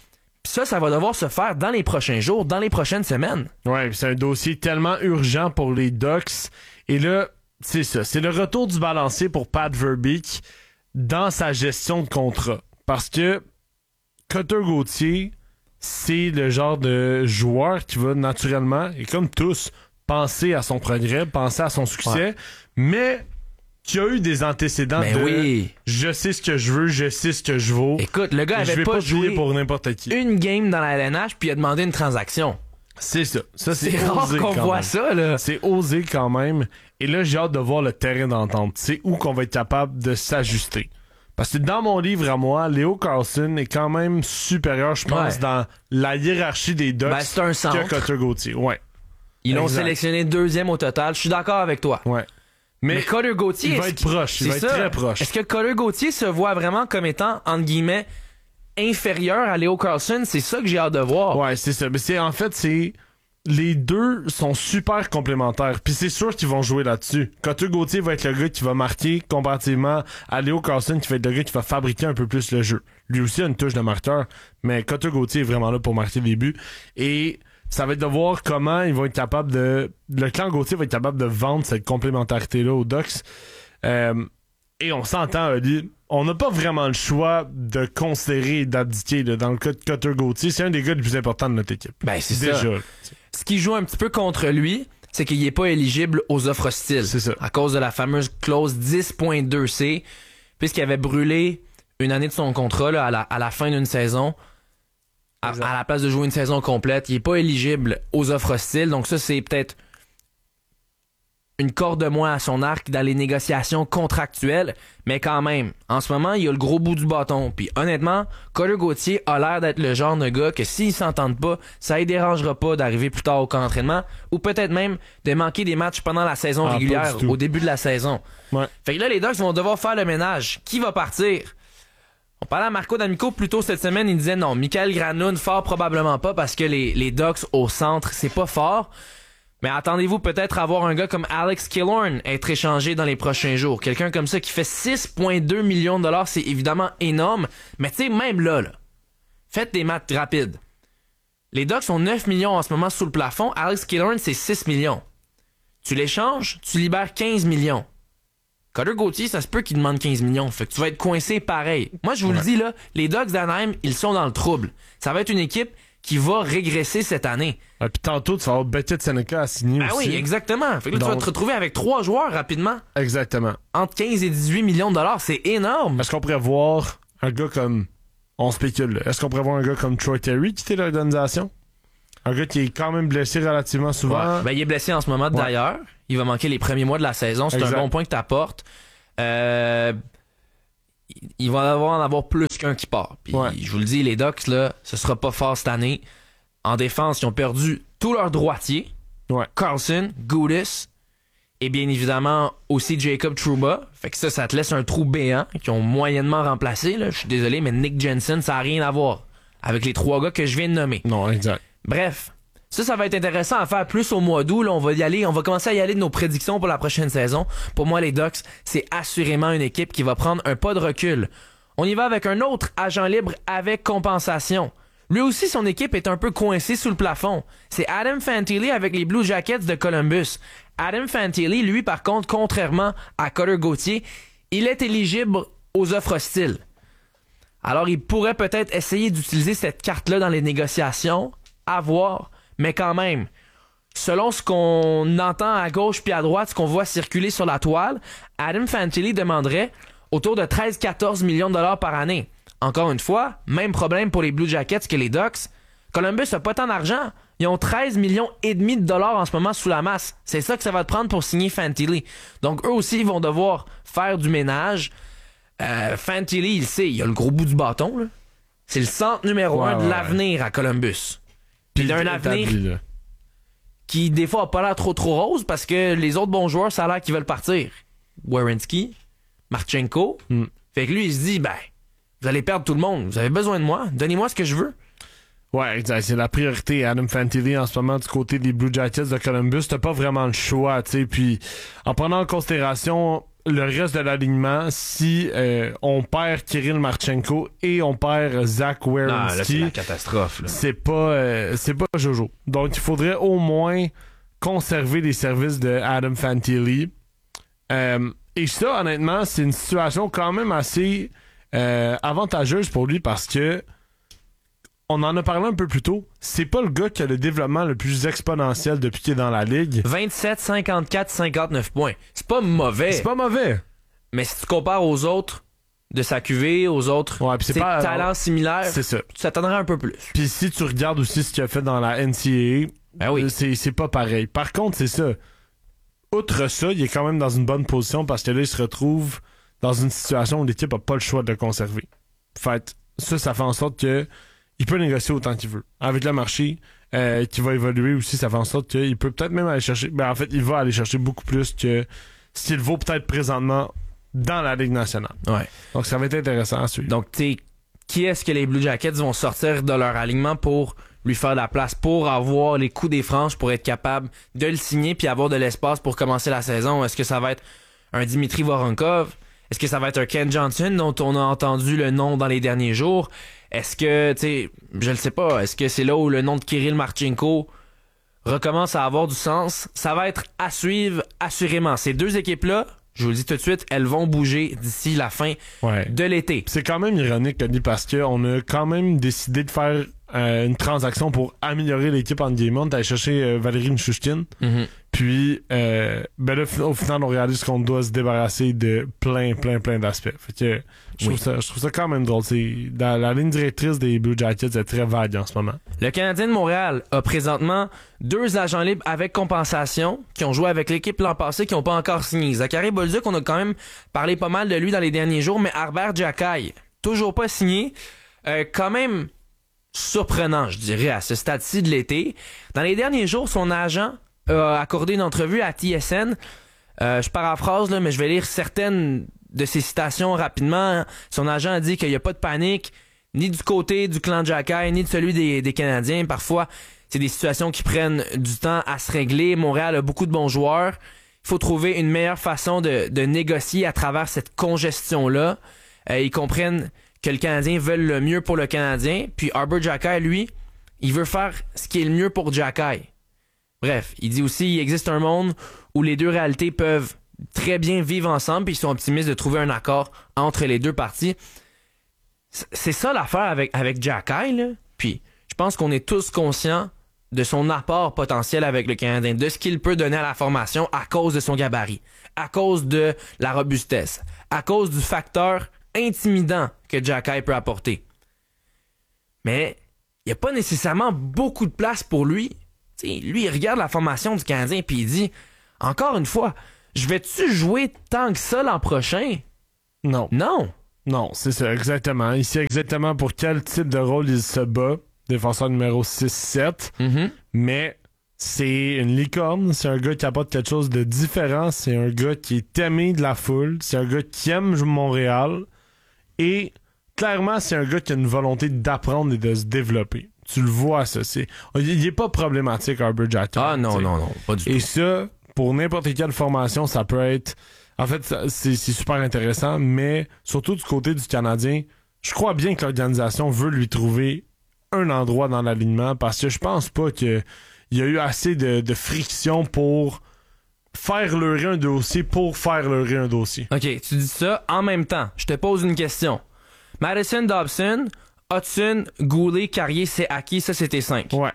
ça, ça va devoir se faire dans les prochains jours, dans les prochaines semaines. Ouais, c'est un dossier tellement urgent pour les Ducks. Et là, c'est ça. C'est le retour du balancier pour Pat Verbeek dans sa gestion de contrat. Parce que Cutter Gauthier, c'est le genre de joueur qui va naturellement, et comme tous, penser à son progrès, penser à son succès, ouais. mais qui a eu des antécédents ben de oui. je sais ce que je veux, je sais ce que je vaux. Écoute, le gars avait pas, pas joué pour n'importe qui. Une game dans la L N H puis il a demandé une transaction. C'est ça. Ça c'est, c'est rare osé qu'on quand voit même. ça là. C'est osé quand même. Et là, j'ai hâte de voir le terrain d'entente. C'est où qu'on va être capable de s'ajuster. Parce que dans mon livre à moi, Leo Carlsson est quand même supérieur, je pense, ouais. dans la hiérarchie des Ducks ben, c'est un centre. que Cutter Gauthier. Ouais. Ils exact. l'ont sélectionné deuxième au total. Je suis d'accord avec toi. Ouais. Mais, Mais Cutter Gauthier, il va être proche. Il va être très proche. Est-ce que Cutter Gauthier se voit vraiment comme étant, entre guillemets, inférieur à Leo Carlsson? C'est ça que j'ai hâte de voir. Ouais, c'est ça. Mais c'est, en fait, c'est... Les deux sont super complémentaires. Puis c'est sûr qu'ils vont jouer là-dessus. Cutter Gauthier va être le gars qui va marquer comparativement à Leo Carlsson qui va être le gars qui va fabriquer un peu plus le jeu. Lui aussi a une touche de marqueur, mais Cutter Gauthier est vraiment là pour marquer des buts. Et ça va être de voir comment ils vont être capables de... Le clan Gauthier va être capable de vendre cette complémentarité-là aux Ducks. Euh, et on s'entend, Ali, on n'a pas vraiment le choix de considérer et d'abdiquer. Là. Dans le cas de Cutter Gauthier, c'est un des gars les plus importants de notre équipe. Ben, c'est déjà. ça. Ce qui joue un petit peu contre lui, c'est qu'il n'est pas éligible aux offres hostiles. C'est ça. À cause de la fameuse clause dix point deux C, puisqu'il avait brûlé une année de son contrat là, à, la, à la fin d'une saison. À, à la place de jouer une saison complète, il n'est pas éligible aux offres hostiles. Donc ça, c'est peut-être une corde de moins à son arc dans les négociations contractuelles. Mais quand même, en ce moment, il a le gros bout du bâton. Puis honnêtement, Cutter Gauthier a l'air d'être le genre de gars que s'ils s'entendent pas, ça ne dérangera pas d'arriver plus tard au camp d'entraînement ou peut-être même de manquer des matchs pendant la saison ah, régulière, au début de la saison. Ouais. Fait que là, les Ducks vont devoir faire le ménage. Qui va partir? On parlait à Marco D'Amico plus tôt cette semaine, il disait non, Michael Granlund, fort probablement pas parce que les, les Ducks au centre, c'est pas fort. Mais attendez-vous peut-être à voir un gars comme Alex Killorn être échangé dans les prochains jours. Quelqu'un comme ça qui fait six virgule deux millions de dollars, c'est évidemment énorme. Mais tu sais, même là, là, faites des maths rapides. Les Ducks ont neuf millions en ce moment sous le plafond. Alex Killorn, c'est six millions. Tu l'échanges, tu libères quinze millions. Cutter Gauthier, ça se peut qu'il demande quinze millions. Fait que tu vas être coincé pareil. Moi, je vous ouais. le dis, là, les Ducks d'Anaheim, ils sont dans le trouble. Ça va être une équipe qui va régresser cette année. Ah, puis tantôt, tu vas avoir Beckett Seneca à signer ah aussi. Ah oui, exactement. Fait que là, Donc... tu vas te retrouver avec trois joueurs rapidement. Exactement. Entre quinze et dix-huit millions de dollars, c'est énorme. Est-ce qu'on pourrait voir un gars comme... On spécule, là. Est-ce qu'on pourrait voir un gars comme Troy Terry quitter l'organisation? Un gars qui est quand même blessé relativement souvent. Ouais. Ben, il est blessé en ce moment, ouais. d'ailleurs. Il va manquer les premiers mois de la saison. C'est exact. Un bon point que tu apportes. Euh... Il va en avoir plus qu'un qui part. Puis, ouais. je vous le dis, les Ducks, là, ce sera pas fort cette année. En défense, ils ont perdu tous leurs droitiers. Ouais. Carlson, Gudis et bien évidemment aussi Jacob Trouba. Fait que ça, ça te laisse un trou béant qu'ils ont moyennement remplacé. Là. Je suis désolé, mais Nick Jensen, ça n'a rien à voir avec les trois gars que je viens de nommer. Non, exact. Bref, ça, ça va être intéressant à faire plus au mois d'août. Là, on va y aller, on va commencer à y aller de nos prédictions pour la prochaine saison. Pour moi, les Ducks, c'est assurément une équipe qui va prendre un pas de recul. On y va avec un autre agent libre avec compensation. Lui aussi, son équipe est un peu coincée sous le plafond. C'est Adam Fantilli avec les Blue Jackets de Columbus. Adam Fantilli, lui, par contre, contrairement à Cutter Gauthier, il est éligible aux offres hostiles. Alors, il pourrait peut-être essayer d'utiliser cette carte-là dans les négociations, à voir, mais quand même, selon ce qu'on entend à gauche puis à droite, ce qu'on voit circuler sur la toile, Adam Fantilli demanderait autour de treize à quatorze millions de dollars par année. Encore une fois, même problème pour les Blue Jackets que les Ducks. Columbus n'a pas tant d'argent. Ils ont treize millions et demi de dollars en ce moment sous la masse. C'est ça que ça va te prendre pour signer Fantilli. Donc eux aussi, ils vont devoir faire du ménage. Euh, Fantilli, il sait, il a le gros bout du bâton. Là. C'est le centre numéro ouais, un de ouais, l'avenir à Columbus. Puis d'un avenir établi, qui, des fois, n'a pas l'air trop trop rose parce que les autres bons joueurs, ça a l'air qu'ils veulent partir. Werenski, Marchenko. Mm. Fait que lui, il se dit, ben, vous allez perdre tout le monde. Vous avez besoin de moi. Donnez-moi ce que je veux. Ouais, exact. C'est la priorité. Adam Fantilli, en ce moment, du côté des Blue Jackets de Columbus, t'as pas vraiment le choix, tu sais. Puis, en prenant en considération le reste de l'alignement si euh, on perd Kirill Marchenko et on perd Zach Werenski. Non, là, c'est la catastrophe. Là. C'est pas, euh, c'est pas Jojo. Donc, il faudrait au moins conserver les services de Adam Fantilli. Euh, et ça, honnêtement, c'est une situation quand même assez euh, avantageuse pour lui parce que on en a parlé un peu plus tôt. C'est pas le gars qui a le développement le plus exponentiel depuis qu'il est dans la ligue. vingt-sept, cinquante-quatre, cinquante-neuf points. C'est pas mauvais. C'est pas mauvais. Mais si tu compares aux autres de sa Q V, aux autres ouais, c'est pas, talents similaires, c'est ça. Tu t'attendrais un peu plus. Puis si tu regardes aussi ce qu'il a fait dans la N C A A, ben oui. c'est, c'est pas pareil. Par contre, c'est ça. Outre ça, il est quand même dans une bonne position parce que là, il se retrouve dans une situation où l'équipe a pas le choix de le conserver. Fait ça, ça fait en sorte que il peut négocier autant qu'il veut. Avec le marché euh, qui va évoluer aussi, ça fait en sorte qu'il peut peut-être même aller chercher... Ben en fait, il va aller chercher beaucoup plus que ce qu'il vaut peut-être présentement dans la Ligue nationale. Ouais. Donc, ça va être intéressant à suivre. Donc, tu sais, qui est-ce que les Blue Jackets vont sortir de leur alignement pour lui faire de la place, pour avoir les coups des franges, pour être capable de le signer puis avoir de l'espace pour commencer la saison? Est-ce que ça va être un Dimitri Voronkov? Est-ce que ça va être un Ken Johnson dont on a entendu le nom dans les derniers jours? Est-ce que, tu sais, je le sais pas, est-ce que c'est là où le nom de Kirill Marchenko recommence à avoir du sens? Ça va être à suivre, assurément. Ces deux équipes-là, je vous le dis tout de suite, elles vont bouger d'ici la fin ouais. de l'été. C'est quand même ironique, Cody, parce qu'on a quand même décidé de faire euh, une transaction pour améliorer l'équipe en game. On est allé chercher euh, Valérie Nichushkin. Mm-hmm. Puis, euh, ben là, au final, on réalise qu'on doit se débarrasser de plein, plein, plein d'aspects. Fait que je trouve, oui. ça, je trouve ça quand même drôle. C'est, dans la ligne directrice des Blue Jackets est très vague en ce moment. Le Canadien de Montréal a présentement deux agents libres avec compensation qui ont joué avec l'équipe l'an passé, qui n'ont pas encore signé. Zachary Bolduc, on a quand même parlé pas mal de lui dans les derniers jours, mais Arber Xhekaj, toujours pas signé. Euh, quand même surprenant, je dirais, à ce stade-ci de l'été. Dans les derniers jours, son agent a accordé une entrevue à T S N. Euh, je paraphrase, là, mais je vais lire certaines de ses citations rapidement. Son agent a dit qu'il n'y a pas de panique, ni du côté du clan Xhekaj, ni de celui des, des Canadiens. Parfois, c'est des situations qui prennent du temps à se régler. Montréal a beaucoup de bons joueurs. Il faut trouver une meilleure façon de, de négocier à travers cette congestion-là. Euh, ils comprennent que le Canadien veut le mieux pour le Canadien. Puis Arber Xhekaj, lui, il veut faire ce qui est le mieux pour Xhekaj. Bref, il dit aussi qu'il existe un monde où les deux réalités peuvent très bien vivre ensemble, puis ils sont optimistes de trouver un accord entre les deux parties. C'est ça l'affaire avec, avec Xhekaj, là. Puis, je pense qu'on est tous conscients de son apport potentiel avec le Canadien, de ce qu'il peut donner à la formation à cause de son gabarit, à cause de la robustesse, à cause du facteur intimidant que Xhekaj peut apporter. Mais, il n'y a pas nécessairement beaucoup de place pour lui. T'sais, lui, il regarde la formation du Canadien puis il dit, encore une fois, je vais-tu jouer tant que ça l'an prochain? Non. Non. Non, c'est ça, exactement. Il sait exactement pour quel type de rôle il se bat, défenseur numéro six sept. Mm-hmm. Mais c'est une licorne, c'est un gars qui apporte quelque chose de différent, c'est un gars qui est aimé de la foule, c'est un gars qui aime Montréal, et clairement, c'est un gars qui a une volonté d'apprendre et de se développer. Tu le vois, ça. C'est... Il n'est pas problématique, Arber Xhekaj. Ah non, t'sais. non, non, pas du et tout. Et ça, pour n'importe quelle formation, ça peut être... En fait, ça, c'est, c'est super intéressant, mais surtout du côté du Canadien, je crois bien que l'organisation veut lui trouver un endroit dans l'alignement parce que je pense pas qu'il y a eu assez de, de friction pour faire leurrer un dossier pour faire leurrer un dossier. OK, tu dis ça en même temps. Je te pose une question. Madison, Dobson... Hudson, Goulet, Carrier, c'est acquis, ça c'était cinq. Ouais.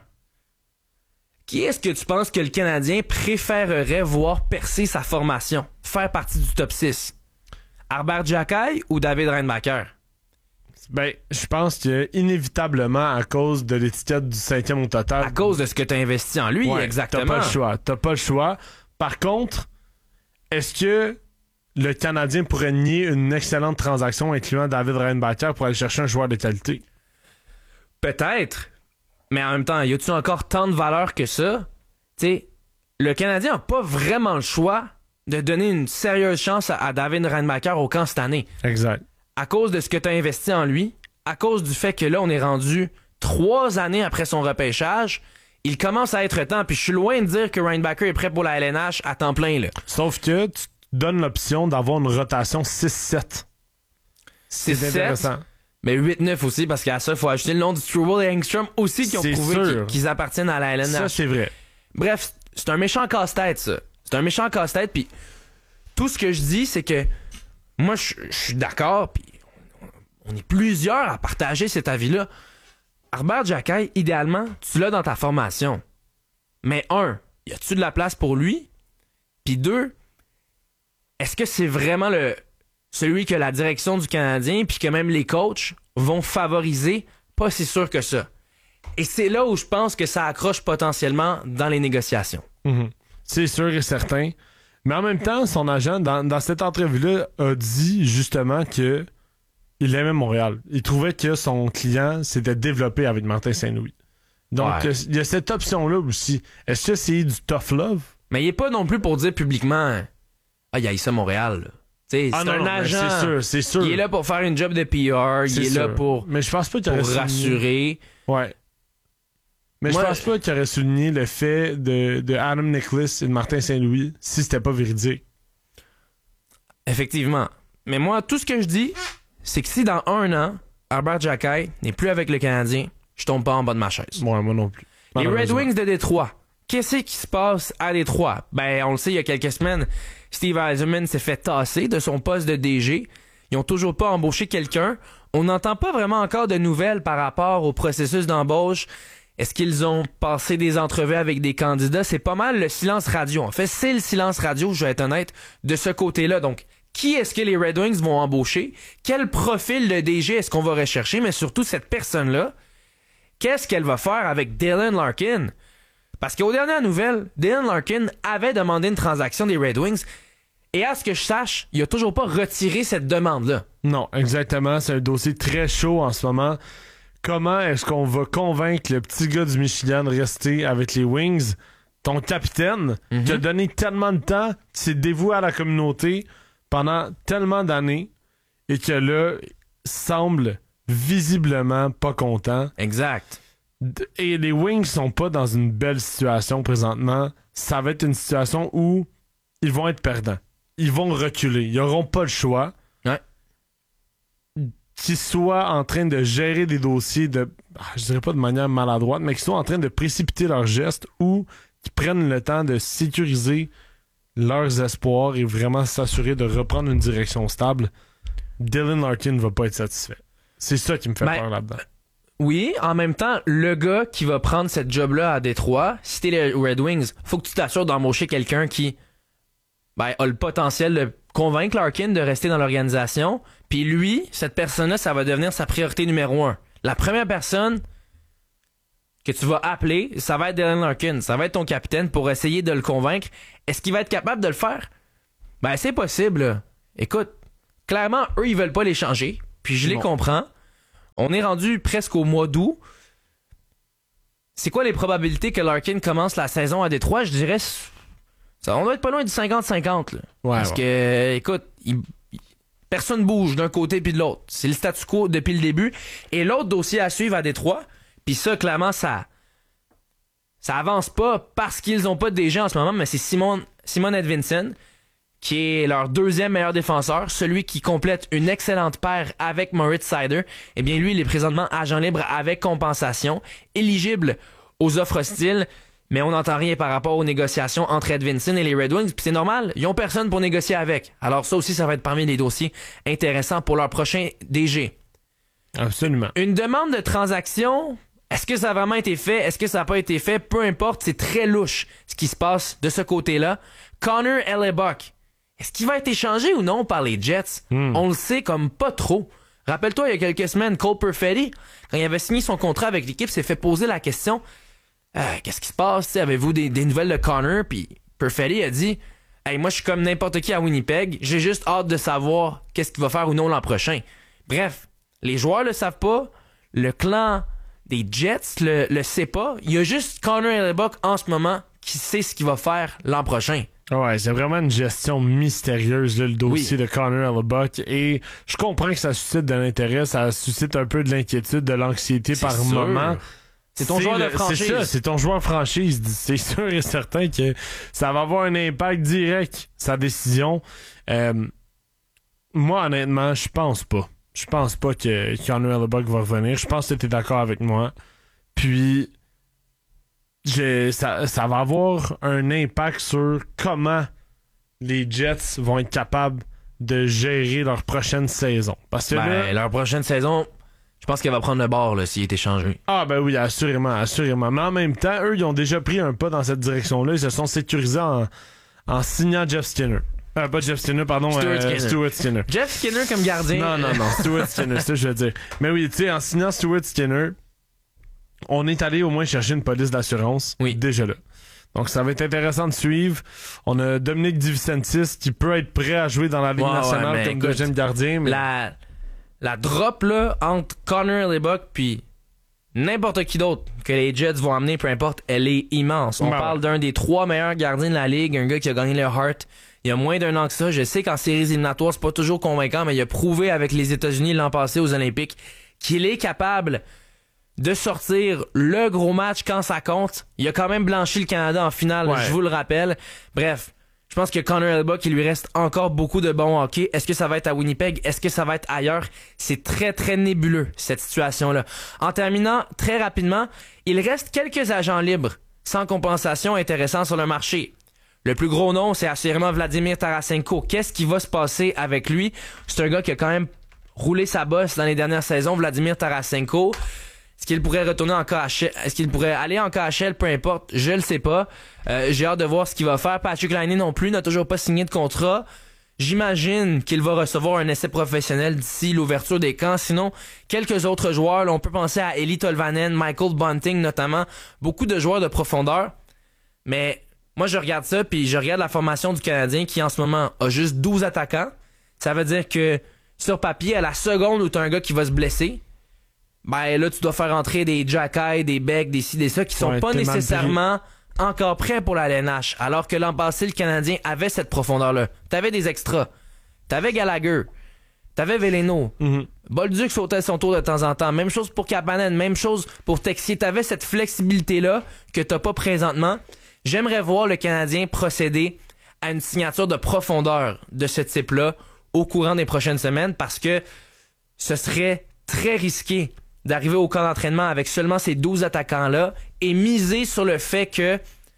Qui est-ce que tu penses que le Canadien préférerait voir percer sa formation, faire partie du top six? Arber Xhekaj ou David Reinbacher? Ben, je pense que inévitablement à cause de l'étiquette du cinquième au total. À cause de ce que tu as investi en lui, ouais, exactement. T'as pas le choix. T'as pas le choix. Par contre, est-ce que le Canadien pourrait nier une excellente transaction incluant David Reinbacher pour aller chercher un joueur de qualité? Peut-être. Mais en même temps, y a-tu encore tant de valeur que ça? Tu sais, le Canadien n'a pas vraiment le choix de donner une sérieuse chance à, à David Reinbacher au camp cette année. Exact. À cause de ce que tu as investi en lui, à cause du fait que là, on est rendu trois années après son repêchage, il commence à être temps. Puis je suis loin de dire que Reinbacher est prêt pour la L N H à temps plein, là. Sauf que tu donne l'option d'avoir une rotation six sept. C'est C'est intéressant. Mais huit neuf aussi, parce qu'à ça, il faut ajouter le nom du Struble et Engstrom aussi qui ont C'est prouvé sûr. qu'ils, qu'ils appartiennent à la L N H. Ça, c'est vrai. Bref, c'est un méchant casse-tête, ça. C'est un méchant casse-tête, puis tout ce que je dis, c'est que moi, je je suis d'accord, puis on est plusieurs à partager cet avis-là. Herbert Jacquet, idéalement, tu l'as dans ta formation. Mais un, y a-tu de la place pour lui? Puis deux, est-ce que c'est vraiment le celui que la direction du Canadien puis que même les coachs vont favoriser? Pas si sûr que ça. Et c'est là où je pense que ça accroche potentiellement dans les négociations. Mm-hmm. C'est sûr et certain. Mais en même temps, son agent, dans, dans cette entrevue-là, a dit justement que il aimait Montréal. Il trouvait que son client s'était développé avec Martin Saint-Louis. Donc, Ouais. il y a cette option-là aussi. Est-ce que c'est du tough love? Mais il est pas non plus pour dire publiquement « Ah, il y a ça Montréal. » C'est, Ah c'est non, un non, mais agent. c'est sûr, c'est sûr. Il est là pour faire une job de P R. C'est Il est sûr. là pour, Mais je pense pas qu'il pour aurait souligné... rassurer. Ouais. Mais Moi, je pense pas qu'il aurait souligné le fait de, de Adam Nicholas et de Martin Saint-Louis si c'était pas véridique. Effectivement. Mais moi, tout ce que je dis, c'est que si dans un an, Herbert Jacquet n'est plus avec le Canadien, je tombe pas en bas de ma chaise. Ouais, moi non plus. Les Red Malheureusement. Wings de Détroit. Qu'est-ce qui se passe à Détroit? Ben, on le sait, il y a quelques semaines, Steve Yzerman s'est fait tasser de son poste de D G. Ils ont toujours pas embauché quelqu'un. On n'entend pas vraiment encore de nouvelles par rapport au processus d'embauche. Est-ce qu'ils ont passé des entrevues avec des candidats? C'est pas mal le silence radio. En fait, c'est le silence radio, je vais être honnête, de ce côté-là. Donc, qui est-ce que les Red Wings vont embaucher? Quel profil de D G est-ce qu'on va rechercher? Mais surtout, cette personne-là, qu'est-ce qu'elle va faire avec Dylan Larkin? Parce qu'aux dernières nouvelles, Dylan Larkin avait demandé une transaction des Red Wings et à ce que je sache, il a toujours pas retiré cette demande-là. Non, exactement. C'est un dossier très chaud en ce moment. Comment est-ce qu'on va convaincre le petit gars du Michigan de rester avec les Wings? Ton capitaine, Mm-hmm. qui a donné tellement de temps, qui s'est dévoué à la communauté pendant tellement d'années et que là, semble visiblement pas content. Exact. D- Et les Wings sont pas dans une belle situation présentement. Ça va être une situation où ils vont être perdants. Ils vont reculer. Ils n'auront pas le choix. Ouais. Qu'ils soient en train de gérer des dossiers de, ah, je dirais pas de manière maladroite, mais qu'ils soient en train de précipiter leurs gestes ou qu'ils prennent le temps de sécuriser leurs espoirs et vraiment s'assurer de reprendre une direction stable. Dylan Larkin va pas être satisfait. C'est ça qui me fait Ben, peur là-dedans. Oui, en même temps, le gars qui va prendre cette job-là à Détroit, si t'es les Red Wings, faut que tu t'assures d'embaucher quelqu'un qui ben, a le potentiel de convaincre Larkin de rester dans l'organisation. Puis lui, cette personne-là, ça va devenir sa priorité numéro un. La première personne que tu vas appeler, ça va être Dylan Larkin. Ça va être ton capitaine pour essayer de le convaincre. Est-ce qu'il va être capable de le faire? Ben, c'est possible. Là. Écoute, clairement, eux, ils veulent pas l'échanger. Puis je les Non. comprends. On est rendu presque au mois d'août. C'est quoi les probabilités que Larkin commence la saison à Détroit? Je dirais, ça, on doit être pas loin du cinquante cinquante. Là. Ouais, Parce ouais. que, écoute, il- il- personne bouge d'un côté puis de l'autre. C'est le statu quo depuis le début. Et l'autre dossier à suivre à Détroit, puis ça, clairement, ça ça avance pas parce qu'ils ont pas de D G en ce moment, mais c'est Simon, Simon Edvinsson, qui est leur deuxième meilleur défenseur, celui qui complète une excellente paire avec Moritz Seider. Eh bien, lui, il est présentement agent libre avec compensation, éligible aux offres hostiles, mais on n'entend rien par rapport aux négociations entre Edvinsson et les Red Wings, puis c'est normal, ils ont personne pour négocier avec. Alors ça aussi, ça va être parmi les dossiers intéressants pour leur prochain D G. Absolument. Une demande de transaction, est-ce que ça a vraiment été fait? Est-ce que ça n'a pas été fait? Peu importe, c'est très louche ce qui se passe de ce côté-là. Connor Hellebuck, est-ce qu'il va être échangé ou non par les Jets? Hmm. On le sait comme pas trop. Rappelle-toi, il y a quelques semaines, Cole Perfetti, quand il avait signé son contrat avec l'équipe, s'est fait poser la question euh, qu'est-ce qui se passe? T'sais, avez-vous des, des nouvelles de Connor? Puis Perfetti a dit hey, moi, je suis comme n'importe qui à Winnipeg. J'ai juste hâte de savoir qu'est-ce qu'il va faire ou non l'an prochain. Bref, les joueurs le savent pas. Le clan des Jets le, le sait pas. Il y a juste Connor Hellebuck en ce moment qui sait ce qu'il va faire l'an prochain. Ouais, c'est vraiment une gestion mystérieuse, là, le dossier Oui. de Connor Hellebuck. Et je comprends que ça suscite de l'intérêt, ça suscite un peu de l'inquiétude, de l'anxiété C'est par sûr. moment. C'est ton joueur de le- franchise. C'est ça, c'est ton joueur franchise. C'est sûr et certain que ça va avoir un impact direct, sa décision. Euh, moi, honnêtement, je pense pas. Je pense pas que Connor Hellebuyck va revenir. Je pense que tu es d'accord avec moi. Puis, je, ça, ça va avoir un impact sur comment les Jets vont être capables de gérer leur prochaine saison. Parce que Ben, là, leur prochaine saison, je pense qu'elle va prendre le bord là, s'il est échangé. ah ben oui, assurément, assurément. Mais en même temps, eux, ils ont déjà pris un pas dans cette direction-là. Ils se sont sécurisés en, en signant Jeff Skinner. Euh, pas Jeff Skinner, pardon, Stuart euh, Skinner. Stuart Skinner. Jeff Skinner comme gardien. Non, non, non, Stuart Skinner, c'est ça que je veux dire. Mais oui, tu sais, en signant Stuart Skinner, on est allé au moins chercher une police d'assurance. Oui. Déjà là. Donc ça va être intéressant de suivre. On a Dominique DiVincentis qui peut être prêt à jouer dans la Ligue Ouais, nationale ouais, mais comme écoute, deuxième gardien. Mais... La, la drop là, entre Connor Hellebuyck puis n'importe qui d'autre que les Jets vont amener, peu importe, elle est immense. On Ben parle ouais. d'un des trois meilleurs gardiens de la Ligue, un gars qui a gagné le Hart il y a moins d'un an que ça. Je sais qu'en séries éliminatoires, c'est pas toujours convaincant, mais il a prouvé avec les États-Unis l'an passé aux Olympiques qu'il est capable de sortir le gros match quand ça compte. Il a quand même blanchi le Canada en finale, Ouais. je vous le rappelle. Bref, je pense que Connor Hellebuyck, il lui reste encore beaucoup de bon hockey. Est-ce que ça va être à Winnipeg? Est-ce que ça va être ailleurs? C'est très, très nébuleux, cette situation-là. En terminant, très rapidement, il reste quelques agents libres sans compensation intéressants sur le marché. Le plus gros nom, c'est assurément Vladimir Tarasenko. Qu'est-ce qui va se passer avec lui? C'est un gars qui a quand même roulé sa bosse dans les dernières saisons, Vladimir Tarasenko. Est-ce qu'il pourrait retourner en K H L? Est-ce qu'il pourrait aller en K H L? Peu importe, je le sais pas. Euh, j'ai hâte de voir ce qu'il va faire. Patrick Laine non plus n'a toujours pas signé de contrat. J'imagine qu'il va recevoir un essai professionnel d'ici l'ouverture des camps. Sinon, quelques autres joueurs, là, on peut penser à Eli Tolvanen, Michael Bunting notamment. Beaucoup de joueurs de profondeur. Mais moi, je regarde ça, puis je regarde la formation du Canadien qui, en ce moment, a juste douze attaquants. Ça veut dire que, sur papier, à la seconde où t'as un gars qui va se blesser, ben là, tu dois faire entrer des Jacky, des Beck, des ci, des ça, qui sont Ouais, pas t'es mal nécessairement encore prêts pour la L N H. Alors que l'an passé, le Canadien avait cette profondeur-là. T'avais des extras. T'avais Gallagher. T'avais Veleno. Mhm. Bolduc sautait son tour de temps en temps. Même chose pour Kapanen. Même chose pour Texier. T'avais cette flexibilité-là que t'as pas présentement. J'aimerais voir le Canadien procéder à une signature de profondeur de ce type-là au courant des prochaines semaines parce que ce serait très risqué d'arriver au camp d'entraînement avec seulement ces douze attaquants-là et miser sur le fait que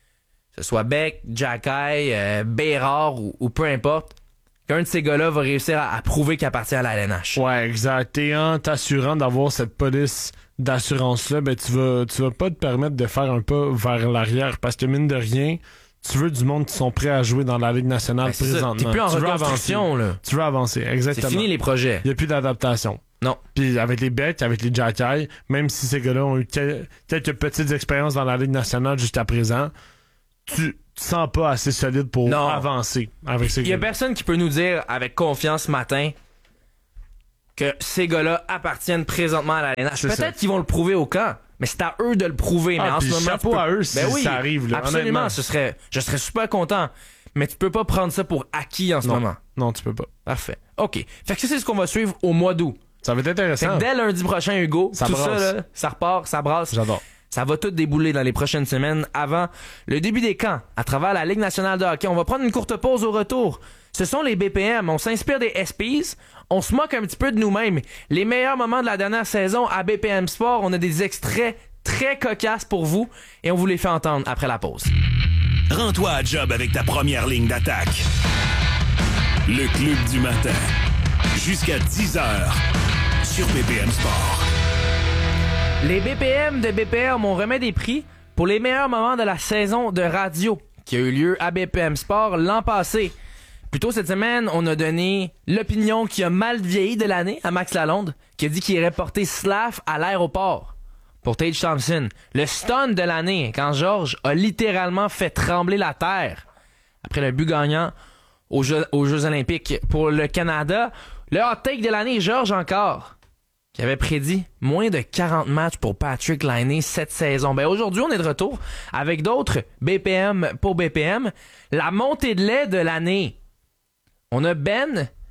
ce soit Beck, Jacky, euh, Bérard ou, ou peu importe, qu'un de ces gars-là va réussir à, à prouver qu'il appartient à la L N H. Ouais, exact. Et en t'assurant d'avoir cette police d'assurance-là, ben tu vas, tu vas pas te permettre de faire un pas vers l'arrière parce que mine de rien, tu veux du monde qui sont prêts à jouer dans la Ligue nationale Ben, c'est ça. présentement. T'es plus en tu veux reconstruction, avancer. là. Tu veux avancer, C'est exactement. fini les projets. Il n'y a plus d'adaptation. Non. Puis avec les Beck, avec les Jacky, même si ces gars-là ont eu quel- quelques petites expériences dans la Ligue nationale jusqu'à présent, tu te sens pas assez solide pour Non. avancer avec ces Il y a gars-là. personne qui peut nous dire avec confiance ce matin que ces gars-là appartiennent présentement à la L N H. C'est ça. Peut-être qu'ils vont le prouver au camp, mais c'est à eux de le prouver. Ah, mais en puis ce moment, chapeau tu peux- à eux si Ben oui, ça arrive, là, absolument, honnêtement. ce serait, je serais super content. Mais tu peux pas prendre ça pour acquis en ce Non. moment. Non, tu peux pas. Parfait. OK. Fait que ça, c'est ce qu'on va suivre au mois d'août. Ça va être Fait intéressant. que dès lundi prochain, Hugo, Ça tout brasse. ça, là, ça repart, ça brasse. J'adore. Ça va tout débouler dans les prochaines semaines avant le début des camps à travers la Ligue nationale de hockey. On va prendre une courte pause au retour. Ce sont les B P M. On s'inspire des S Ps. On se moque un petit peu de nous-mêmes. Les meilleurs moments de la dernière saison à B P M Sport. On a des extraits très cocasses pour vous et on vous les fait entendre après la pause. Rends-toi à job avec ta première ligne d'attaque. Le Club du matin. Jusqu'à dix heures sur B P M Sport. Les B P M de B P M, on remet des prix pour les meilleurs moments de la saison de radio qui a eu lieu à B P M Sport l'an passé. Plus tôt cette semaine, on a donné l'opinion qui a mal vieilli de l'année à Max Lalonde, qui a dit qu'il irait porter Slav à l'aéroport pour Tage Thompson. Le stun de l'année, quand Georges a littéralement fait trembler la terre après le but gagnant aux Jeux, aux Jeux olympiques pour le Canada. Le hot take de l'année, Georges encore, qui avait prédit moins de quarante matchs pour Patrick Laine cette saison. Ben aujourd'hui, on est de retour avec d'autres B P M pour B P M. La montée de lait de l'année. On a Ben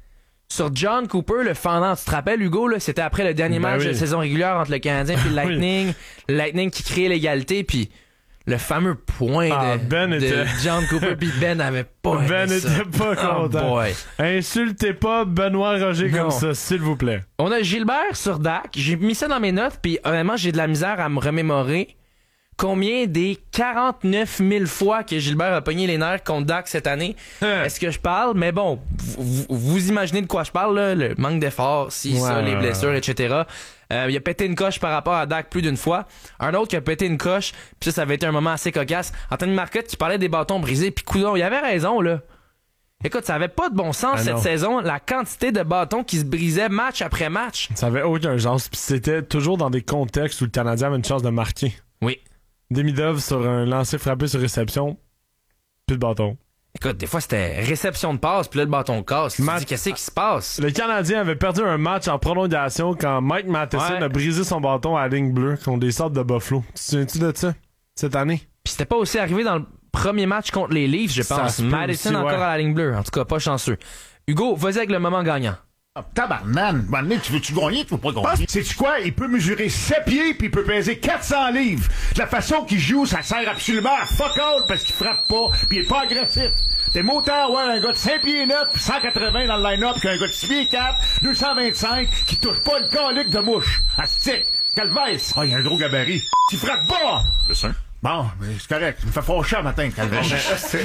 sur John Cooper, le fendant. Tu te rappelles, Hugo, là, c'était après le dernier Ben match oui. de saison régulière entre le Canadien et le Lightning. Oui. Le Lightning qui créait l'égalité, puis le fameux point ah, de, Ben de était... John Cooper, puis Ben avait pas Ben aimé ça. était pas content. Oh boy. Insultez pas Benoît Roger Non. comme ça, s'il vous plaît. On a Gilbert sur Dak. J'ai mis ça dans mes notes, puis honnêtement, j'ai de la misère à me remémorer combien des quarante-neuf mille fois que Gilbert a pogné les nerfs contre Dak cette année. Hein. Est-ce que je parle? Mais bon, vous, vous imaginez de quoi je parle, là, le manque d'effort, si, Ouais, ça, les ouais, blessures, ouais. et cetera. Euh, il a pété une coche par rapport à Dak plus d'une fois. Un autre qui a pété une coche, puis ça, ça avait été un moment assez cocasse. Anthony Marcotte qui parlait des bâtons brisés, puis coudon, il avait raison, là. Écoute, ça avait pas de bon sens Ah cette non. saison, la quantité de bâtons qui se brisaient match après match. Ça avait aucun genre. Puis c'était toujours dans des contextes où le Canadien avait une chance de marquer. Oui. Demidov sur un lancer frappé sur réception, plus de bâton. Écoute, des fois, c'était réception de passe, puis là, le bâton casse. Tu te Matt- dis, qu'est-ce qui se passe? Le Canadien avait perdu un match en prolongation quand Mike Matheson Ouais. a brisé son bâton à la ligne bleue contre les sortes de Buffalo. Tu te souviens-tu de ça, cette année? Puis c'était pas aussi arrivé dans le premier match contre les Leafs, je Ça pense. se peut Madison aussi, encore ouais. à la ligne bleue. En tout cas, pas chanceux. Hugo, vas-y avec le moment gagnant. Ah, tabarnane, un moment donné, tu veux-tu gagner, tu veux pas gagner? Sais-tu quoi? Il peut mesurer sept pieds puis il peut peser quatre cents livres. De la façon qu'il joue, ça sert absolument à fuck all parce qu'il frappe pas puis il est pas agressif. T'es autant ouais, un gars de cinq pieds neuf puis cent quatre-vingts dans le line-up qu'un gars de six pieds quatre, deux cent vingt-cinq qui touche pas une calique de mouche. Astique, Calvès. Ah, il a un gros gabarit. Tu frappes pas! Le sein. Bon, mais c'est correct. Il me fait fâcher le matin, Calvès.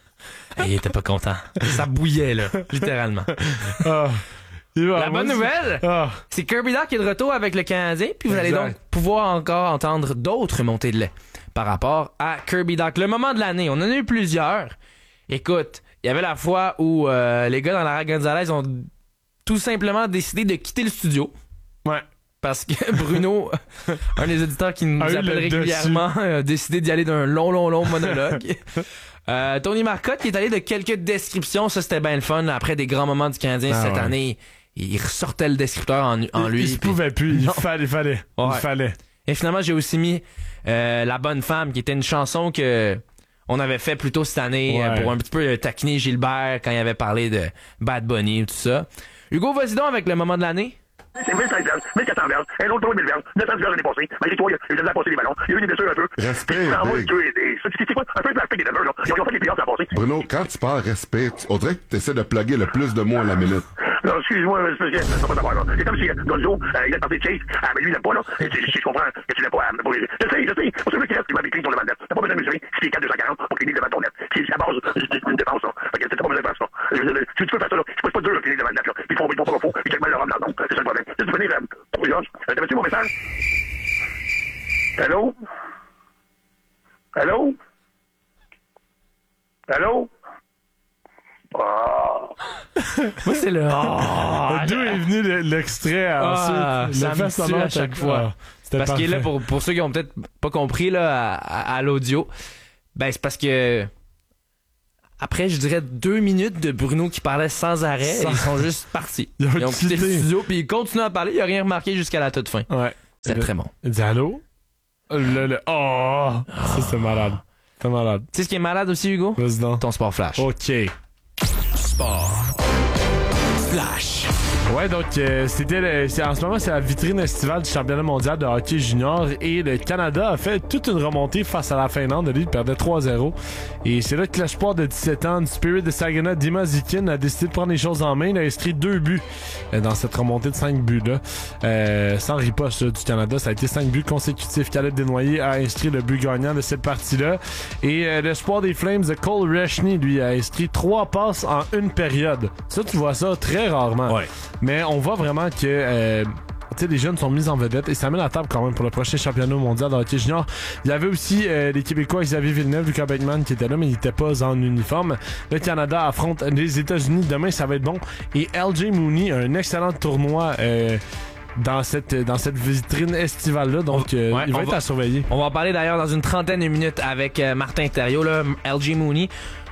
Il était pas content. Ça bouillait, là. Littéralement. Ah. Il va- La moi, bonne c'est- nouvelle, Ah. c'est Kirby Dach qui est de retour avec le Canadien, puis vous allez Exact. donc pouvoir encore entendre d'autres montées de lait par rapport à Kirby Dach. Le moment de l'année, on en a eu plusieurs. Écoute, il y avait la fois où euh, les gars dans la Raga Gonzalez ont tout simplement décidé de quitter le studio. Ouais. Parce que Bruno, un des auditeurs qui nous A eu appelle le régulièrement, a décidé d'y aller d'un long, long, long monologue. euh, Tony Marcotte qui est allé de quelques descriptions, ça c'était bien le fun. Après des grands moments du Canadien Ah cette ouais. anney, il ressortait le descripteur en, en Il- lui. Il se puis- pouvait plus. Il Non. fallait, il fallait. Il Ouais. fallait. Et finalement, j'ai aussi mis euh, La Bonne Femme, qui était une chanson que on avait fait plus tôt cette année Ouais. euh, pour un petit peu euh, taquiner Gilbert quand il avait parlé de Bad Bunny et tout ça. Hugo, vas-y donc avec le moment de l'année. C'est mille cinq verges, mille quatre cents verges, un autre mille verges, neuf cents verges l'année passée. Malgré toi, il y a eu de la passer des ballons, il y a eu des blessures un peu. Respect, Ça envoie Big. tuer des. C'est c'est quoi? Un peu de l'aspect des Denver, là. Ils ont fait les playoffs l'an passé. Bruno, quand tu parles respect, tu- on dirait que tu essaies de plugger le plus de mots à la minute. Non, excuse-moi, c'est parce que ça va pas savoir, là. C'est comme si euh, Gonzo, euh, il a parlé de Chase, ah, mais lui, il l'aime pas, là. Et Je je comprends que tu l'aimes pas, euh, pour les- Je sais, je sais. Pour celui qui reste, tu m'as décrit ton devant net. T'as pas besoin de mesurer si c'est quatre deux cent quarante pour clinique devant ton net. C'est la base d'une défense, là. Fait que t'as pas besoin de faire ça. Euh, Tu tu peux faire ça, là. Je pose pas dur, là, clinique devant le net, là. Puis ils font, ils font pas faux, ils checkent mal leur homme dans le nom. C'est ça le problème. Si tu peux venir, euh, pour les gosses, euh, t'avais-tu mon message? Allô? Allô? Allô? Ah. Moi, c'est le. Ah, D'où est venu le- l'extrait Ah, ensuite? ça Le me fait tue sonore, à chaque t'as- fois. Ah, c'était parce que là, parfait. pour, pour ceux qui ont peut-être pas compris là, à, à- à l'audio, ben c'est parce que après, je dirais deux minutes de Bruno qui parlait sans arrêt, Sans- ils sont juste partis. Ils ont Ils ont quitté le quitté. studio, puis ils continuent à parler, il a rien remarqué jusqu'à la toute fin. Ouais. C'était Le- très bon. Il dit allô? Le, le, oh! Ça, c'est malade. C'est malade. Tu sais ce qui est malade aussi, Hugo? Vas-y donc. Ton sport flash. OK. Sport. Flash. Ouais, donc euh, c'était le- c'est, en ce moment, c'est la vitrine estivale du championnat mondial de hockey junior et le Canada a fait toute une remontée face à la Finlande. Lui, il perdait trois zéro. Et c'est là que l'espoir de dix-sept ans du Spirit de Saginaw, Dima Zikin, a décidé de prendre les choses en main. Il a inscrit deux buts euh, dans cette remontée de cinq buts-là. Euh, sans riposte là, du Canada, ça a été cinq buts consécutifs. Caleb Desnoyers a inscrit le but gagnant de cette partie-là. Et euh, l'espoir des Flames de Cole Reshney, lui, a inscrit trois passes en une période. Ça, tu vois ça très rarement. Ouais. Mais on voit vraiment que euh, tu sais, les jeunes sont mis en vedette et ça met la table quand même pour le prochain championnat mondial de hockey junior. Il y avait aussi euh, les Québécois Xavier Villeneuve, Lucas Beckman qui étaient là, mais ils n'étaient pas en uniforme. Le Canada affronte les États-Unis. Demain, ça va être bon. Et L J Mooney, un excellent tournoi euh, dans cette dans cette vitrine estivale-là. Donc, euh, Ouais, il va on être va- à surveiller. On va en parler d'ailleurs dans une trentaine de minutes avec euh, Martin Thériault, là, L G Mooney.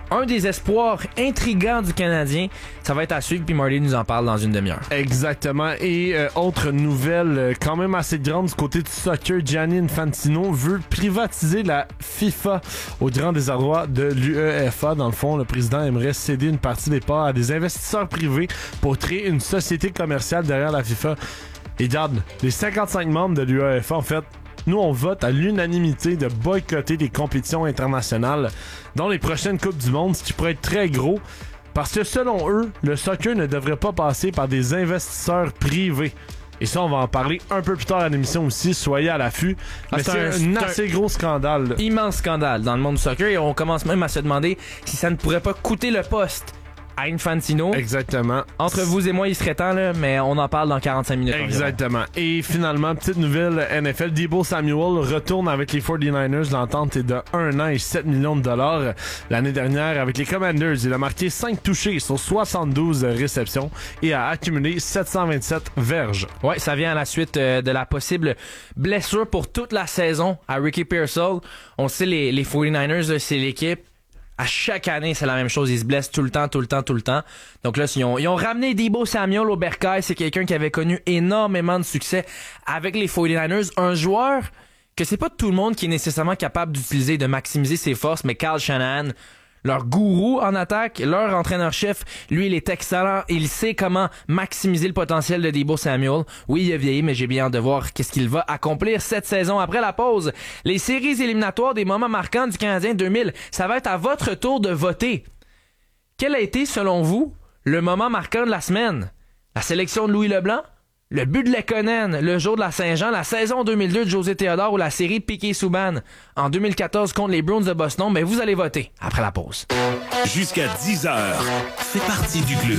un des espoirs intrigants du Canadien. Ça va être à suivre, puis Marty nous en parle dans une demi-heure. Exactement. Et euh, autre nouvelle euh, quand même assez grande du côté du soccer, Gianni Infantino veut privatiser la FIFA au grand désarroi de l'U E F A. Dans le fond, le président aimerait céder une partie des parts à des investisseurs privés pour créer une société commerciale derrière la FIFA. Et regarde, les cinquante-cinq membres de l'U E F A, en fait, nous, on vote à l'unanimité de boycotter des compétitions internationales dont les prochaines Coupes du Monde, ce qui pourrait être très gros, parce que selon eux, le soccer ne devrait pas passer par des investisseurs privés. Et ça, on va en parler un peu plus tard à l'émission aussi, soyez à l'affût. Ah, Mais c'est, c'est un, un, un assez gros scandale. Là. Immense scandale dans le monde du soccer, et on commence même à se demander si ça ne pourrait pas coûter le poste à Infantino. Exactement. Entre vous et moi, il serait temps, là, mais on en parle dans quarante-cinq minutes. Exactement. Environ. Et finalement, petite nouvelle N F L, Deebo Samuel retourne avec les forty-niners. L'entente est de un an et sept millions de dollars. L'année dernière, avec les Commanders, il a marqué cinq touchés sur soixante-douze réceptions et a accumulé sept cent vingt-sept verges. Ouais, ça vient à la suite euh, de la possible blessure pour toute la saison à Ricky Pearsall. On sait, les, les forty-niners, c'est l'équipe. À chaque année, c'est la même chose. Ils se blessent tout le temps, tout le temps, tout le temps. Donc là, ils ont, ils ont ramené Deebo Samuel au bercail. C'est quelqu'un qui avait connu énormément de succès avec les forty-niners. Un joueur que c'est pas tout le monde qui est nécessairement capable d'utiliser, de maximiser ses forces, mais Kyle Shanahan, leur gourou en attaque, leur entraîneur-chef, lui, il est excellent. Il sait comment maximiser le potentiel de Deebo Samuel. Oui, il a vieilli, mais j'ai bien hâte de voir qu'est-ce qu'il va accomplir cette saison. Après la pause, les séries éliminatoires des moments marquants du Canadien deux mille, ça va être à votre tour de voter. Quel a été, selon vous, le moment marquant de la semaine? La sélection de Louis Leblanc? Le but de Lekonen, le jour de la Saint-Jean, la saison deux mille deux de José Théodore ou la série Piquet-Souban en deux mille quatorze contre les Bruins de Boston? Mais vous allez voter après la pause. Jusqu'à dix heures, fais partie du club.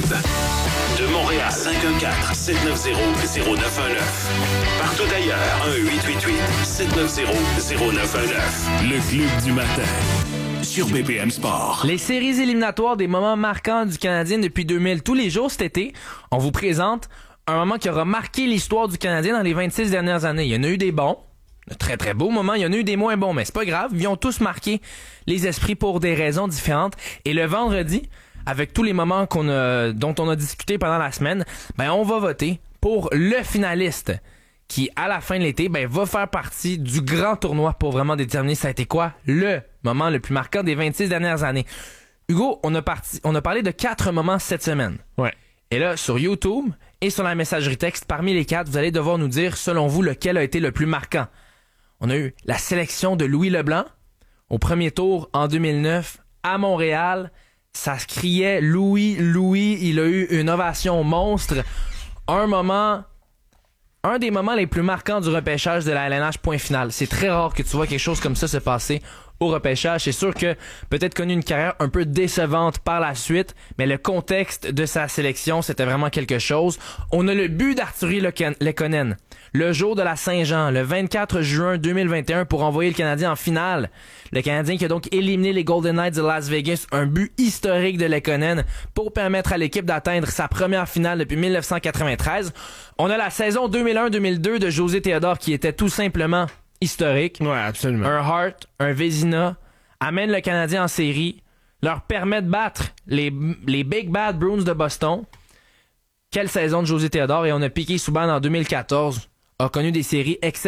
De Montréal, cinq un quatre, sept neuf zéro, zéro neuf un neuf. Partout ailleurs, un huit huit huit, sept neuf zéro, zéro neuf un neuf. Le club du matin. Sur B P M Sport. Les séries éliminatoires des moments marquants du Canadien depuis deux mille. Tous les jours cet été, on vous présente un moment qui aura marqué l'histoire du Canadien dans les vingt-six dernières années. Il y en a eu des bons, de très très beaux moments, il y en a eu des moins bons, mais c'est pas grave, ils ont tous marqué les esprits pour des raisons différentes. Et le vendredi, avec tous les moments qu'on a, dont on a discuté pendant la semaine, ben on va voter pour le finaliste qui, à la fin de l'été, ben va faire partie du grand tournoi pour vraiment déterminer ça a été quoi le moment le plus marquant des vingt-six dernières années. Hugo, on a, parti, on a parlé de quatre moments cette semaine. Ouais. Et là, sur YouTube et sur la messagerie texte, parmi les quatre, vous allez devoir nous dire, selon vous, lequel a été le plus marquant. On a eu la sélection de Louis Leblanc au premier tour en deux mille neuf à Montréal. Ça se criait Louis, Louis. Il a eu une ovation monstre. Un moment, un des moments les plus marquants du repêchage de la L N H, point final. C'est très rare que tu vois quelque chose comme ça se passer au repêchage. C'est sûr que peut-être connu une carrière un peu décevante par la suite, mais le contexte de sa sélection, c'était vraiment quelque chose. On a le but d'Arturi Lekonen, le jour de la Saint-Jean, le vingt-quatre juin deux mille vingt et un, pour envoyer le Canadien en finale. Le Canadien qui a donc éliminé les Golden Knights de Las Vegas, un but historique de Lekonen pour permettre à l'équipe d'atteindre sa première finale depuis dix-neuf cent quatre-vingt-treize. On a la saison deux mille un deux mille deux de José Théodore qui était tout simplement historique. Ouais, absolument. Un Hart, un Vezina amène le Canadien en série, leur permet de battre les, les Big Bad Bruins de Boston. Quelle saison de José Théodore! Et on a Piquet-Souban en deux mille quatorze, a connu des séries excellentes.